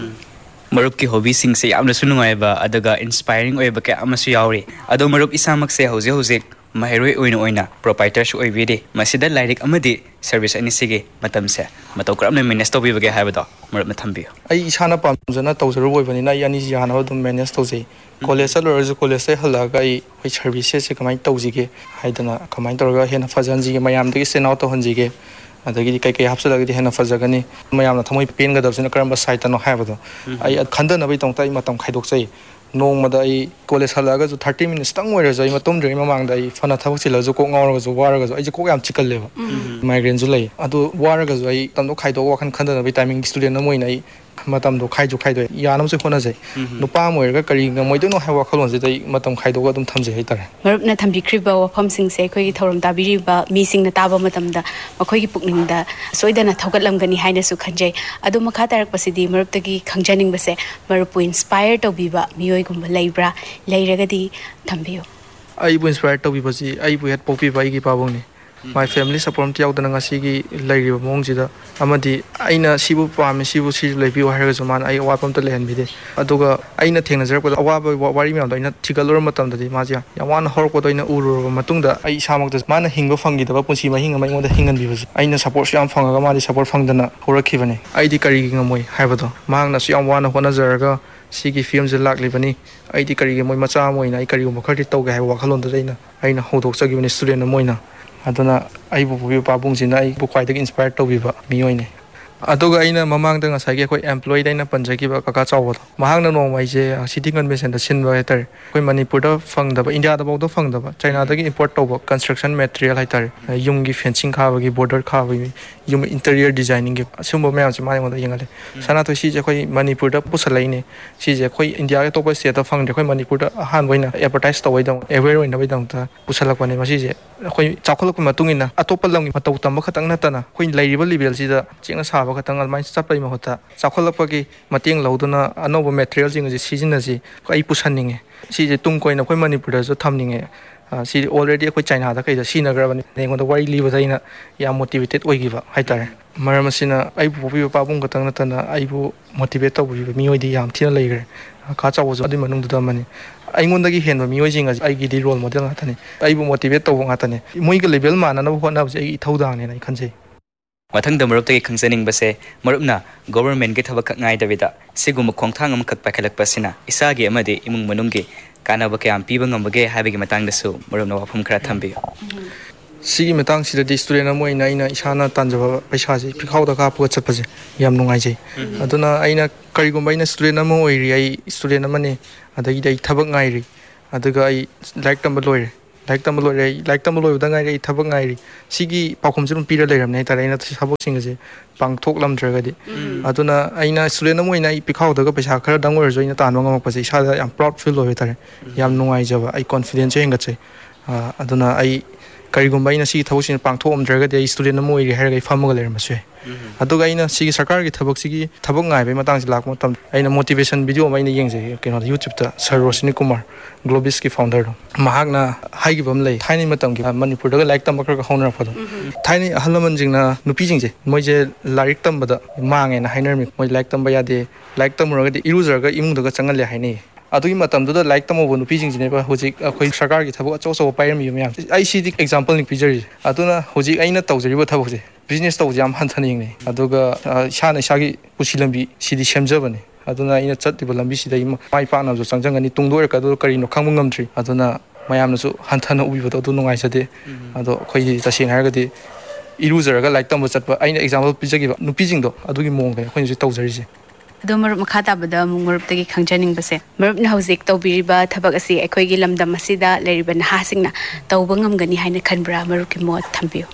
ꯃꯔꯨꯞꯀꯤ ꯍꯣꯕꯤꯁꯤꯡꯁꯦ ꯌꯥꯝꯅꯁꯨ ꯅꯨꯡꯉꯥꯏꯕ ꯑꯗꯨꯒ ꯏꯟꯁꯄꯥꯏꯔꯤꯡ ꯑꯣꯏꯕ ꯀꯌꯥ ꯑꯃꯁꯨ ꯌꯥꯎꯔꯤ ꯑꯗꯣ ꯃꯔꯨꯞ ꯏꯁꯥꯃꯛꯁꯦ ꯍꯧꯖꯤꯛ ꯃꯍꯩꯔꯣꯏ ꯑꯣꯏꯅ ꯄ꯭ꯔꯣꯄꯥꯏꯇꯔꯁꯨ ꯑꯣꯏꯕꯤꯔꯤ ꯃꯁꯤꯗ ꯂꯥꯏꯔꯤꯛ ꯑꯃꯗꯤ ꯁꯔꯚꯤꯁ ꯑꯅꯤꯁꯤꯒꯤ ꯃꯇꯝꯁꯦ ꯃꯇꯧ ꯀꯔꯝꯅ ꯃꯦꯅꯦꯖ ꯇꯧꯕꯤꯕꯒꯦ ꯍꯥꯏꯕꯗꯣ ꯃꯔꯨꯞꯅ ꯊꯝꯕꯤꯌꯨ ꯑꯩ ꯏꯁꯥꯅ ꯄꯥꯝꯖꯅ ꯇꯧꯖꯔꯨꯕ ꯑꯣꯏꯕꯅꯤꯅ ꯑꯩ ꯑꯅꯤꯁꯤ ꯌꯥꯅꯕ ꯑꯗꯨꯝ ꯃꯦꯅꯦꯖ ꯇꯧꯖꯩ ꯀꯣꯂꯦꯖ ꯆꯠꯂꯨꯔꯁꯨ ꯀꯣꯂꯦꯖꯇꯩ ꯍꯜꯂꯛꯑꯒ ꯑꯩꯈꯣꯏ ꯁꯔꯚꯤꯁꯦꯁꯁꯦ ꯀꯃꯥꯏꯅ ꯇꯧꯁꯤꯒꯦ ꯍꯥꯏꯗꯅ ꯀꯃꯥꯏꯅ ꯇꯧꯔꯒ ꯍꯦꯟꯅ ꯐꯖꯍꯟꯁꯤꯒꯦ ꯃꯌꯥꯝꯗꯒꯤ ꯁ꯭ꯇꯦꯟ ꯑꯥꯎꯠ ꯇꯧꯍꯟꯁꯤꯒꯦ ꯑꯗꯒꯤꯗꯤ ꯀꯩꯀꯩ ꯍꯥꯞꯆꯤꯜꯂꯒꯗꯤ ꯍꯦꯟꯅ ꯐꯖꯒꯅꯤ ꯃꯌꯥꯝꯅ ꯊꯃꯣꯏ ꯄꯦꯟꯒꯗꯕꯁꯤꯅ ꯀꯔꯝꯕ ꯁꯥꯏꯠꯇꯅꯣ ꯍꯥꯏꯕꯗꯣ ꯑꯩ ꯈꯟꯊꯅꯕꯒꯤꯗꯃꯛꯇ ꯑꯩ ꯃꯇꯝ ꯈꯥꯏꯗꯣꯛꯆꯩ ꯅꯣꯡꯃꯗ ꯑꯩ ꯀꯣꯂꯦꯖ ꯍꯜꯂꯛꯑꯒꯁꯨ 30 ꯃꯤꯅꯤꯠꯁꯇꯪ ꯑꯣꯏꯔꯁꯨ ꯑꯩ ꯇꯨꯝꯗ꯭ꯔꯤꯉꯩ ꯃꯃꯥꯡꯗ ꯑꯩ ꯐꯅ ꯊꯕꯛ ꯆꯤꯜꯂꯁꯨ ꯀꯣꯛ ꯉꯥꯎꯔꯒꯁꯨ ꯋꯥꯔꯒꯁꯨ ꯑꯩꯁꯦ ꯀꯣꯛ ꯌꯥꯝ ꯆꯤꯛꯀꯜꯂꯦꯕ ꯃꯥꯏꯒ꯭ꯔꯦꯟꯁꯨ ꯂꯩ ꯑꯗꯨ ꯋꯥꯔꯒꯁꯨ ꯑꯩ ꯃꯇꯝꯗꯣ ꯈꯥꯏꯗꯣꯛꯑ ꯋꯥꯈꯜ ꯈꯟꯊꯅꯕꯒꯤ ꯇꯥꯏꯃꯤꯡꯒꯤ ꯁ꯭ꯇꯨꯗꯦꯟ ꯑꯃ ꯑꯣꯏꯅ ꯑꯩ ꯃꯇꯝꯗꯣ ꯈꯥꯏꯗꯣꯛꯑꯦ ꯌꯥꯅꯕꯁꯨ ꯍꯣꯠꯅꯖꯩ ꯅꯨꯄꯥ ꯑꯃ ꯑꯣꯏꯔꯒ ꯀꯔꯤ ꯉꯝꯃꯣꯏꯗꯣꯏꯅꯣ ꯍꯥꯏꯕ ꯋꯥꯈꯜꯂꯣꯟꯁꯤꯗ ꯑꯩ ꯃꯇꯝ ꯈꯥꯏꯗꯣꯛꯑꯒ ꯑꯗꯨꯝ ꯊꯝꯖꯩ ꯍꯥꯏꯇꯥꯔꯦ ꯃꯔꯨꯞꯅ ꯊꯝꯕꯤꯈ꯭ꯔꯤꯕ ꯋꯥꯐꯝꯁꯤꯡꯁꯦ ꯑꯩꯈꯣꯏꯒꯤ ꯊꯧꯔꯝ ꯇꯥꯕꯤꯔꯤꯕ ꯃꯤꯁꯤꯡꯅ ꯇꯥꯕ ꯃꯇꯝꯗ ꯃꯈꯣꯏꯒꯤ ꯄꯨꯛꯅꯤꯡꯗ ꯁꯣꯏꯗꯅ ꯊꯧꯒꯠꯂꯝꯒꯅꯤ ꯍꯥꯏꯅꯁꯨ ꯈꯟꯖꯩ ꯑꯗꯨ ꯃꯈꯥ ꯇꯥꯔꯛꯄꯁꯤꯗꯤ ꯃꯔꯨꯞꯇꯒꯤ ꯈꯪꯖꯅꯤꯡꯕꯁꯦ ꯃꯔꯨꯞꯄꯨ ꯏꯟꯁꯄꯥꯌꯔ ꯇꯧꯕꯤꯕ ꯃꯤꯑꯣꯏꯒꯨꯝꯕ ꯂꯩꯕ꯭ꯔꯥ ꯂꯩꯔꯒꯗꯤ ꯊꯝꯕꯤꯌꯨ ꯑꯩꯕꯨ ꯏꯟꯁꯄꯥꯌꯔ ꯇꯧꯕꯤꯕꯁꯤ ꯑꯩꯕꯨ ꯍꯦꯛ ꯄꯣꯛꯄꯤꯕ ꯑꯩꯒꯤ ꯄꯥꯕꯨꯡꯅꯤ ꯃꯥꯏ ꯐꯦꯃꯤꯂꯤ ꯁꯄꯣꯔꯠ ꯑꯃꯇ ꯌꯥꯎꯗꯅ ꯉꯁꯤꯒꯤ ꯂꯩꯔꯤꯕ ꯃꯑꯣꯡꯁꯤꯗ ꯑꯃꯗꯤ ꯑꯩꯅ ꯁꯤꯕꯨ ꯄꯥꯝꯃꯤ ꯁꯤꯁꯨ ꯂꯩꯕꯤꯌꯨ ꯍꯥꯏꯔꯒꯁꯨ ꯃꯥꯅ ꯑꯩ ꯑꯋꯥꯠꯄ ꯑꯝꯇ ꯂꯩꯍꯟꯕꯤꯗꯦ ꯑꯗꯨꯒ ꯑꯩꯅ ꯊꯦꯡꯅꯖꯔꯛꯄꯗ ꯑꯋꯥꯕ ꯋꯥꯔꯤ ꯃꯌꯥꯝꯗꯣ ꯑꯩꯅ ꯊꯤꯒꯠꯂꯨꯔ ꯃꯇꯝꯗꯗꯤ ꯃꯥꯁꯦ ꯌꯥꯝ ꯋꯥꯅ ꯍꯧꯔꯛꯄꯗꯣ ꯑꯩꯅ ꯎꯔꯨꯔꯕ ꯃꯇꯨꯡꯗ ꯑꯩ ꯏꯁꯥꯃꯛꯇ ꯃꯥꯅ ꯍꯤꯡꯕ ꯐꯪꯈꯤꯗꯕ ꯄꯨꯟꯁꯤ ꯃꯍꯤꯡ ꯑꯃ ꯑꯩꯉꯣꯟꯗ ꯍꯤꯡꯍꯟꯕꯤꯕꯁꯦ ꯑꯩꯅ ꯁꯄꯣꯔꯠꯁꯨ ꯌꯥꯝ ꯐꯪꯉꯒ ꯃꯥꯗꯤ ꯁꯄꯣꯔꯠ ꯐꯪꯗꯅ ꯍꯧꯔꯛꯈꯤꯕꯅꯤ ꯑꯩꯗꯤ ꯀꯔꯤꯒꯤ ꯉꯝꯃꯣꯏ ꯍꯥꯏꯕꯗꯣ ꯃꯍꯥꯛꯅꯁꯨ ꯌꯥꯝ ꯋꯥꯅ ꯍꯣꯠꯅꯖꯔꯒ ꯁꯤꯒꯤ ꯐꯤꯕꯝꯁꯦ ꯂꯥꯛꯂꯤꯕꯅꯤ ꯑꯩꯗꯤ ꯀꯔꯤꯒꯤ ꯃꯣꯏ ꯃꯆꯥ ꯑꯃ ꯑꯣꯏꯅ ꯑꯩ ꯀꯔꯤꯒꯨꯝꯕ ꯈꯔꯗꯤ ꯇꯧꯒꯦ ꯍꯥꯏꯕ ꯋꯥꯈꯜꯂꯣꯟꯗꯨꯗ ꯑꯩꯅ ꯍꯧꯗꯣꯛꯆꯈꯤꯕꯅꯤ ꯁ꯭ꯇꯨꯗꯦꯟ ꯑꯃ ꯑꯣꯏꯅ ꯑꯗꯨꯅ ꯑꯩꯕꯨ ꯄꯣꯛꯄꯤꯕ ꯄꯥꯕꯨꯡꯁꯤꯅ ꯑꯩꯕꯨ ꯈ꯭ꯋꯥꯏꯗꯒꯤ ꯏꯟꯁꯄꯥꯌꯔ ꯇꯧꯕꯤꯕ ꯃꯤꯑꯣꯏꯅꯤ ꯑꯗꯨꯒ ꯑꯩꯅ ꯃꯃꯥꯡꯗ ꯉꯁꯥꯏꯒꯤ ꯑꯩꯈꯣꯏ ꯑꯦꯝꯄ꯭ꯂꯣꯌꯤꯗ ꯑꯩꯅ ꯄꯟꯖꯈꯤꯕ ꯀꯀꯥ ꯆꯥꯎꯕꯗꯣ ꯃꯍꯥꯛꯅ ꯅꯣꯡꯃ ꯑꯩꯁꯦ ꯁꯤꯇꯤ ꯀꯟꯚꯦꯟꯁꯟꯗ ꯁꯤꯟꯕ ꯍꯥꯏꯇꯥꯔꯦ ꯑꯩꯈꯣꯏ ꯃꯅꯤꯄꯨꯔꯗ ꯐꯪꯗꯕ ꯏꯟꯗꯤꯌꯥꯗꯐꯥꯎꯗ ꯐꯪꯗꯕ ꯆꯩꯅꯥꯗꯒꯤ ꯏꯝꯄꯣꯔꯠ ꯇꯧꯕ ꯀꯟꯁꯇ꯭ꯔꯛꯁꯟ ꯃꯦꯇꯔꯤꯌꯦꯜ ꯍꯥꯏꯇꯥꯔꯦ ꯌꯨꯝꯒꯤ ꯐꯦꯟꯁꯤꯡ ꯈꯥꯕꯒꯤ ꯕꯣꯔꯗꯔ ꯈꯥꯕꯒꯤ ꯌꯨꯝ ꯏꯟꯇꯔꯤꯌꯔ ꯗꯤꯖꯥꯏꯅꯤꯡꯒꯤ ꯑꯁꯤꯒꯨꯝꯕ ꯃꯌꯥꯝꯁꯦ ꯃꯥꯅ ꯑꯩꯉꯣꯟꯗ ꯌꯦꯡꯍꯜꯂꯦ ꯁꯅꯥꯊꯣꯏ ꯁꯤꯁꯦ ꯑꯩꯈꯣꯏ ꯃꯅꯤꯄꯨꯔꯗ ꯄꯨꯁꯜꯂꯛꯏꯅꯦ ꯁꯤꯁꯦ ꯑꯩꯈꯣꯏ ꯏꯟꯗꯤꯌꯥꯒꯤ ꯑꯇꯣꯞꯄ ꯁ꯭ꯇꯦꯠꯇ ꯐꯪꯗ꯭ꯔꯦ ꯑꯩꯈꯣꯏ ꯃꯅꯤꯄꯨꯔꯗ ꯑꯍꯥꯟꯕ ꯑꯣꯏꯅ ꯑꯦꯗꯚꯔꯇꯥꯏꯁ ꯇꯧꯕꯩꯗꯃꯛ ꯑꯦꯋꯦꯌꯔ ꯑꯣꯏꯅꯕꯒꯤꯗꯃꯛꯇ ꯄꯨꯁꯜꯂꯛꯄꯅꯦ ꯃꯁꯤꯁꯦ ꯑꯩꯈꯣꯏ ꯆꯥꯎꯈꯠꯂꯛꯄ ꯃꯇꯨꯡ ꯏꯟꯅ ꯑꯇꯣꯞꯄ ꯂꯝꯒꯤ ꯃꯇꯧ ꯇꯝꯕ ꯈꯛꯇꯪ ꯅꯠꯇꯅ ꯑꯩꯈꯣꯏ ꯂꯩꯔꯤꯕ ꯂꯦꯚꯦꯜꯁꯤꯗ ꯆꯦꯛꯅ ꯁꯥꯕ ꯈꯛꯇꯪ ꯑꯗꯨꯃꯥꯏꯅ ꯆꯠꯄꯒꯤ ꯃꯍꯨꯠꯇ ꯆꯥꯎꯈꯠꯂꯛꯄꯒꯤ ꯃꯇꯦꯡ ꯂꯧꯗꯨꯅ ꯑꯅꯧꯕ ꯃꯦꯇꯔꯤꯌꯦꯜꯁꯤꯡ ꯑꯁꯤ ꯁꯤꯖꯤꯟꯅꯁꯤ ꯑꯩ ꯄꯨꯁꯟꯅꯤꯡꯉꯦ ꯁꯤꯁꯦ ꯇꯨꯡ ꯀꯣꯏꯅ ꯑꯩꯈꯣꯏ ꯃꯅꯤꯄꯨꯔꯗꯁꯨ ꯊꯝꯅꯤꯡꯉꯦ ꯁꯤꯗꯤ ꯑꯣꯜꯔꯦꯗꯤ ꯑꯩꯈꯣꯏ ꯆꯥꯏꯅꯥꯗ ꯀꯩꯗ ꯁꯤꯖꯤꯟꯅꯈ꯭ꯔꯕꯅꯤ ꯑꯩꯉꯣꯟꯗ ꯋꯥꯔꯤ ꯂꯤꯕꯗ ꯑꯩꯅ ꯌꯥꯝ ꯃꯣꯇꯤꯚꯦꯇꯦꯠ ꯑꯣꯏꯈꯤꯕ ꯍꯥꯏꯇꯥꯔꯦ ꯃꯔꯝ ꯑꯁꯤꯅ ꯑꯩꯕꯨ ꯄꯣꯛꯄꯤꯕ ꯄꯥꯕꯨꯡ ꯈꯛꯇꯪ ꯅꯠꯇꯅ ꯑꯩꯕꯨ ꯃꯣꯇꯤꯚꯦꯠ ꯇꯧꯕꯤꯕ ꯃꯤꯑꯣꯏꯗꯤ ꯌꯥꯝ ꯊꯤꯅ ꯂꯩꯈ꯭ꯔꯦ ꯀꯀꯥ ꯆꯥꯎꯕꯁꯨ ꯑꯗꯨꯏ ꯃꯅꯨꯡꯗꯨꯗ ꯑꯃꯅꯤ ꯑꯩꯉꯣꯟꯗꯒꯤ ꯍꯦꯟꯕ ꯃꯤꯑꯣꯏꯁꯤꯡ ꯑꯁꯤ ꯑꯩꯒꯤꯗꯤ ꯔꯣꯜ ꯃꯣꯗꯦꯜ ꯉꯥꯛꯇꯅꯤ ꯑꯩꯕꯨ ꯃꯣꯇꯤꯚꯦꯠ ꯇꯧꯕ ꯉꯥꯛꯇꯅꯤ ꯃꯣꯏꯒ ꯂꯦꯚꯦꯜ ꯃꯥꯟꯅꯅꯕ ꯍꯣꯠꯅꯕꯁꯦ ꯑꯩꯒꯤ ꯏꯊꯧꯗꯥꯡꯅꯦꯅ ꯑꯩ ꯈꯟꯖꯩ ꯃꯊꯪꯗ ꯃꯔꯨꯞꯇꯒꯤ ꯈꯪꯖꯅꯤꯡꯕꯁꯦ ꯃꯔꯨꯞꯅ ꯒꯣꯚꯔꯟꯃꯦꯟꯠꯀꯤ ꯊꯕꯛꯈꯛ ꯉꯥꯏꯗꯕꯤꯗ ꯁꯤꯒꯨꯝꯕ ꯈꯣꯡꯊꯥꯡ ꯑꯃꯈꯛ ꯄꯥꯏꯈꯠꯂꯛꯄꯁꯤꯅ ꯏꯁꯥꯒꯤ ꯑꯃꯗꯤ ꯏꯃꯨꯡ ꯃꯅꯨꯡꯒꯤ ꯀꯥꯟꯅꯕ ꯀꯌꯥꯝ ꯄꯤꯕ ꯉꯝꯕꯒꯦ ꯍꯥꯏꯕꯒꯤ ꯃꯇꯥꯡꯗꯁꯨ ꯃꯔꯨꯞꯅ ꯋꯥꯐꯝ ꯈꯔ ꯊꯝꯕꯤꯌꯨ ꯁꯤꯒꯤ ꯃꯇꯥꯡꯁꯤꯗꯗꯤ ꯁ꯭ꯇꯨꯗꯦꯟ ꯑꯃ ꯑꯣꯏꯅ ꯑꯩꯅ ꯏꯁꯥꯅ ꯇꯥꯟꯖꯕ ꯄꯩꯁꯥꯁꯤ ꯄꯤꯈꯥꯎꯗ ꯀꯥꯞꯄꯒ ꯆꯠꯄꯁꯦ ꯌꯥꯝ ꯅꯨꯡꯉꯥꯏꯖꯩ ꯑꯗꯨꯅ ꯑꯩꯅ ꯀꯔꯤꯒꯨꯝꯕ ꯑꯩꯅ ꯁ꯭ꯇꯨꯗꯦꯟ ꯑꯃ ꯑꯣꯏꯔꯤ ꯑꯩ ꯁ꯭ꯇꯨꯗꯦꯟ ꯑꯃꯅꯤ ꯑꯗꯒꯤꯗꯤ ꯑꯩ ꯊꯕꯛ ꯉꯥꯏꯔꯤ ꯑꯗꯨꯒ ꯑꯩ ꯂꯥꯏꯔꯤꯛ ꯇꯝꯕ ꯂꯣꯏꯔꯦ ꯂꯥꯏꯔꯤꯛ ꯇꯝꯕ ꯂꯣꯏꯔꯦ ꯑꯩ ꯂꯥꯏꯔꯤꯛ ꯇꯝꯕ ꯂꯣꯏꯕꯗ ꯉꯥꯏꯔꯤ ꯑꯩ ꯊꯕꯛ ꯉꯥꯏꯔꯤ ꯁꯤꯒꯤ ꯄꯥꯎꯈꯨꯝꯁꯦ ꯑꯗꯨꯝ ꯄꯤꯔ ꯂꯩꯔꯝꯅꯦ ꯍꯥꯏꯇꯥꯔꯦ ꯑꯩꯅ ꯊꯕꯛꯁꯤꯡ ꯑꯁꯦ ꯄꯥꯡꯊꯣꯛꯂꯝꯗ꯭ꯔꯒꯗꯤ ꯑꯗꯨꯅ ꯑꯩꯅ ꯁ꯭ꯇꯨꯗꯦꯟ ꯑꯃ ꯑꯣꯏꯅ ꯑꯩ ꯄꯤꯈꯥꯎꯗꯒ ꯄꯩꯁꯥ ꯈꯔꯗꯪ ꯑꯣꯏꯔꯁꯨ ꯑꯩꯅ ꯇꯥꯟꯕ ꯉꯝꯃꯛꯄꯁꯦ ꯏꯁꯥꯗ ꯌꯥꯝ ꯄ꯭ꯔꯥꯎꯗ ꯐꯤꯜ ꯑꯣꯏ ꯍꯥꯏꯇꯥꯔꯦ ꯌꯥꯝ ꯅꯨꯡꯉꯥꯏꯖꯕ ꯑꯩ ꯀꯣꯟꯐꯤꯗꯦꯟꯁꯁꯨ ꯍꯦꯟꯒꯠꯆꯩ ꯑꯗꯨꯅ ꯑꯩ ꯀꯔꯤꯒꯨꯝꯕ ꯑꯩꯅ ꯁꯤꯒꯤ ꯊꯕꯛꯁꯤꯅ ꯄꯥꯡꯊꯣꯛꯑꯝꯗ꯭ꯔꯒꯗꯤ ꯑꯩ ꯁ꯭ꯇꯨꯗꯦꯟ ꯑꯃ ꯑꯣꯏꯔꯤ ꯍꯥꯏꯔꯒ ꯑꯩ ꯐꯝꯃꯒ ꯂꯩꯔꯝꯕꯁꯨ ꯌꯥꯏ ꯑꯗꯨꯒ ꯑꯩꯅ ꯁꯤꯒꯤ ꯁꯔꯀꯥꯔꯒꯤ ꯊꯕꯛꯁꯤꯒꯤ ꯊꯕꯛ ꯉꯥꯏꯕꯒꯤ ꯃꯇꯥꯡꯁꯤ ꯂꯥꯛꯄ ꯃꯇꯝꯗ ꯑꯩꯅ ꯃꯣꯇꯤꯚꯦꯁꯟ ꯚꯤꯗꯤꯑꯣ ꯑꯃ ꯑꯩꯅ ꯌꯦꯡꯖꯩ ꯀꯩꯅꯣꯗ ꯌꯨꯇ꯭ꯌꯨꯕꯇ ꯁꯔ ꯔꯣꯁꯤꯅꯤ ꯀꯨꯃꯥꯔ ꯒ꯭ꯂꯣꯕꯤꯁꯀꯤ ꯐꯥꯎꯟꯗꯔꯗꯣ ꯃꯍꯥꯛꯅ ꯍꯥꯏꯈꯤꯕ ꯑꯃ ꯂꯩ ꯊꯥꯏꯅꯩ ꯃꯇꯝꯒꯤ ꯃꯅꯤꯄꯨꯔꯗꯒ ꯂꯥꯏꯔꯤꯛ ꯇꯝꯕ ꯈꯔ ꯍꯧꯅꯔꯛꯄꯗꯣ ꯊꯥꯏꯅꯩ ꯑꯍꯜ ꯂꯃꯟꯁꯤꯡꯅ ꯅꯨꯄꯤꯁꯤꯡꯁꯦ ꯃꯣꯏꯁꯦ ꯂꯥꯏꯔꯤꯛ ꯇꯝꯕꯗ ꯃꯥꯡꯉꯦꯅ ꯍꯥꯏꯅꯔꯝꯃꯤ ꯃꯣꯏ ꯂꯥꯏꯔꯤक ꯇꯝꯕ ꯌꯥꯗꯦ ꯂꯥꯏꯔꯤꯛ ꯇꯝꯃꯨꯔꯒꯗꯤ ꯏꯔꯨꯖꯔꯒ ꯏꯃꯨꯡꯗꯒ ꯆꯪꯍꯜꯂꯦ ꯍꯥꯏꯅꯩꯌꯦ ꯑꯗꯨꯒꯤ ꯃꯇꯝꯗꯨꯗ ꯂꯥꯏꯔꯤꯛ ꯇꯝꯍꯧꯕ ꯅꯨꯄꯤꯁꯤꯡꯁꯤꯅꯦꯕ ꯍꯧꯖꯤꯛ ꯑꯩꯈꯣꯏ ꯁꯔꯀꯥꯔꯒꯤ ꯊꯕꯛ ꯑꯆꯧ ꯑꯆꯧꯕ ꯄꯥꯏꯔꯝꯃꯤꯕ ꯃꯌꯥꯝꯁꯦ ꯑꯩ ꯁꯤꯗꯤ ꯑꯦꯛꯖꯥꯝꯄꯜꯅꯤ ꯄꯤꯖꯔꯤꯁꯦ ꯑꯗꯨꯅ ꯍꯧꯖꯤꯛ ꯑꯩꯅ ꯇꯧꯖꯔꯤꯕ ꯊꯕꯛꯁꯦ ꯕꯤꯖꯤꯅꯦꯁ ꯇꯧꯕꯁꯦ ꯌꯥꯝ ꯍꯟꯊꯅ ꯌꯦꯡꯅꯩ ꯑꯗꯨꯒ ꯏꯁꯥꯅ ꯏꯁꯥꯒꯤ ꯄꯨꯟꯁꯤ ꯂꯝꯕꯤ ꯁꯤꯗꯤ ꯁꯦꯝꯖꯕꯅꯤ ꯑꯗꯨꯅ ꯑꯩꯅ ꯆꯠꯂꯤꯕ ꯂꯝꯕꯤꯁꯤꯗ ꯑꯩ ꯃꯥꯏ ꯄꯥꯛꯅꯕꯁꯨ ꯆꯪꯖꯟꯒꯅꯤ ꯇꯨꯡꯗ ꯑꯣꯏꯔꯛꯀꯗꯕ ꯀꯔꯤꯅꯣ ꯈꯪꯕ ꯉꯝꯗ꯭ꯔꯤ ꯑꯗꯨꯅ ꯃꯌꯥꯝꯅꯁꯨ ꯍꯟꯊꯅ ꯎꯕꯤꯕꯗꯣ ꯑꯗꯨ ꯅꯨꯡꯉꯥꯏꯖꯗꯦ ꯑꯗꯣ ꯑꯩꯈꯣꯏꯒꯤ ꯇꯁꯦꯡꯅ ꯍꯥꯏꯔꯒꯗꯤ ꯏꯔꯨꯖꯔꯒ ꯂꯥꯏꯔꯤꯛ ꯇꯝꯕ ꯆꯠꯄ ꯑꯩꯅ ꯑꯦꯛꯖꯥꯝꯄꯜ ꯄꯤꯖꯈꯤꯕ ꯅꯨꯄꯤꯁꯤꯡꯗꯣ ꯑꯗꯨꯒꯤ ꯃꯑꯣꯡꯗꯅꯦ ꯑꯩꯈꯣꯏꯅ ꯍꯧꯖꯤꯛ ꯇꯧꯖꯔꯤꯁꯦ ꯑꯗꯣ ꯃꯔꯨꯞ ꯃꯈꯥ ꯇꯥꯕꯗ ꯑꯃꯨꯛ ꯃꯔꯨꯞꯇꯒꯤ ꯈꯪꯖꯅꯤꯡꯕꯁꯦ ꯃꯔꯨꯞꯅ ꯍꯧꯖꯤꯛ ꯇꯧꯕꯤꯔꯤꯕ ꯊꯕꯛ ꯑꯁꯤ ꯑꯩꯈꯣꯏꯒꯤ ꯂꯝꯗꯝ ꯑꯁꯤꯗ ꯂꯩꯔꯤꯕ ꯅꯍꯥꯁꯤꯡꯅ ꯇꯧꯕ ꯉꯝꯒꯅꯤ ꯍꯥꯏꯅ ꯈꯟꯕ꯭ꯔꯥ ꯃꯔꯨꯞꯀꯤ ꯃꯣꯠ ꯊꯝꯕꯤꯌꯨ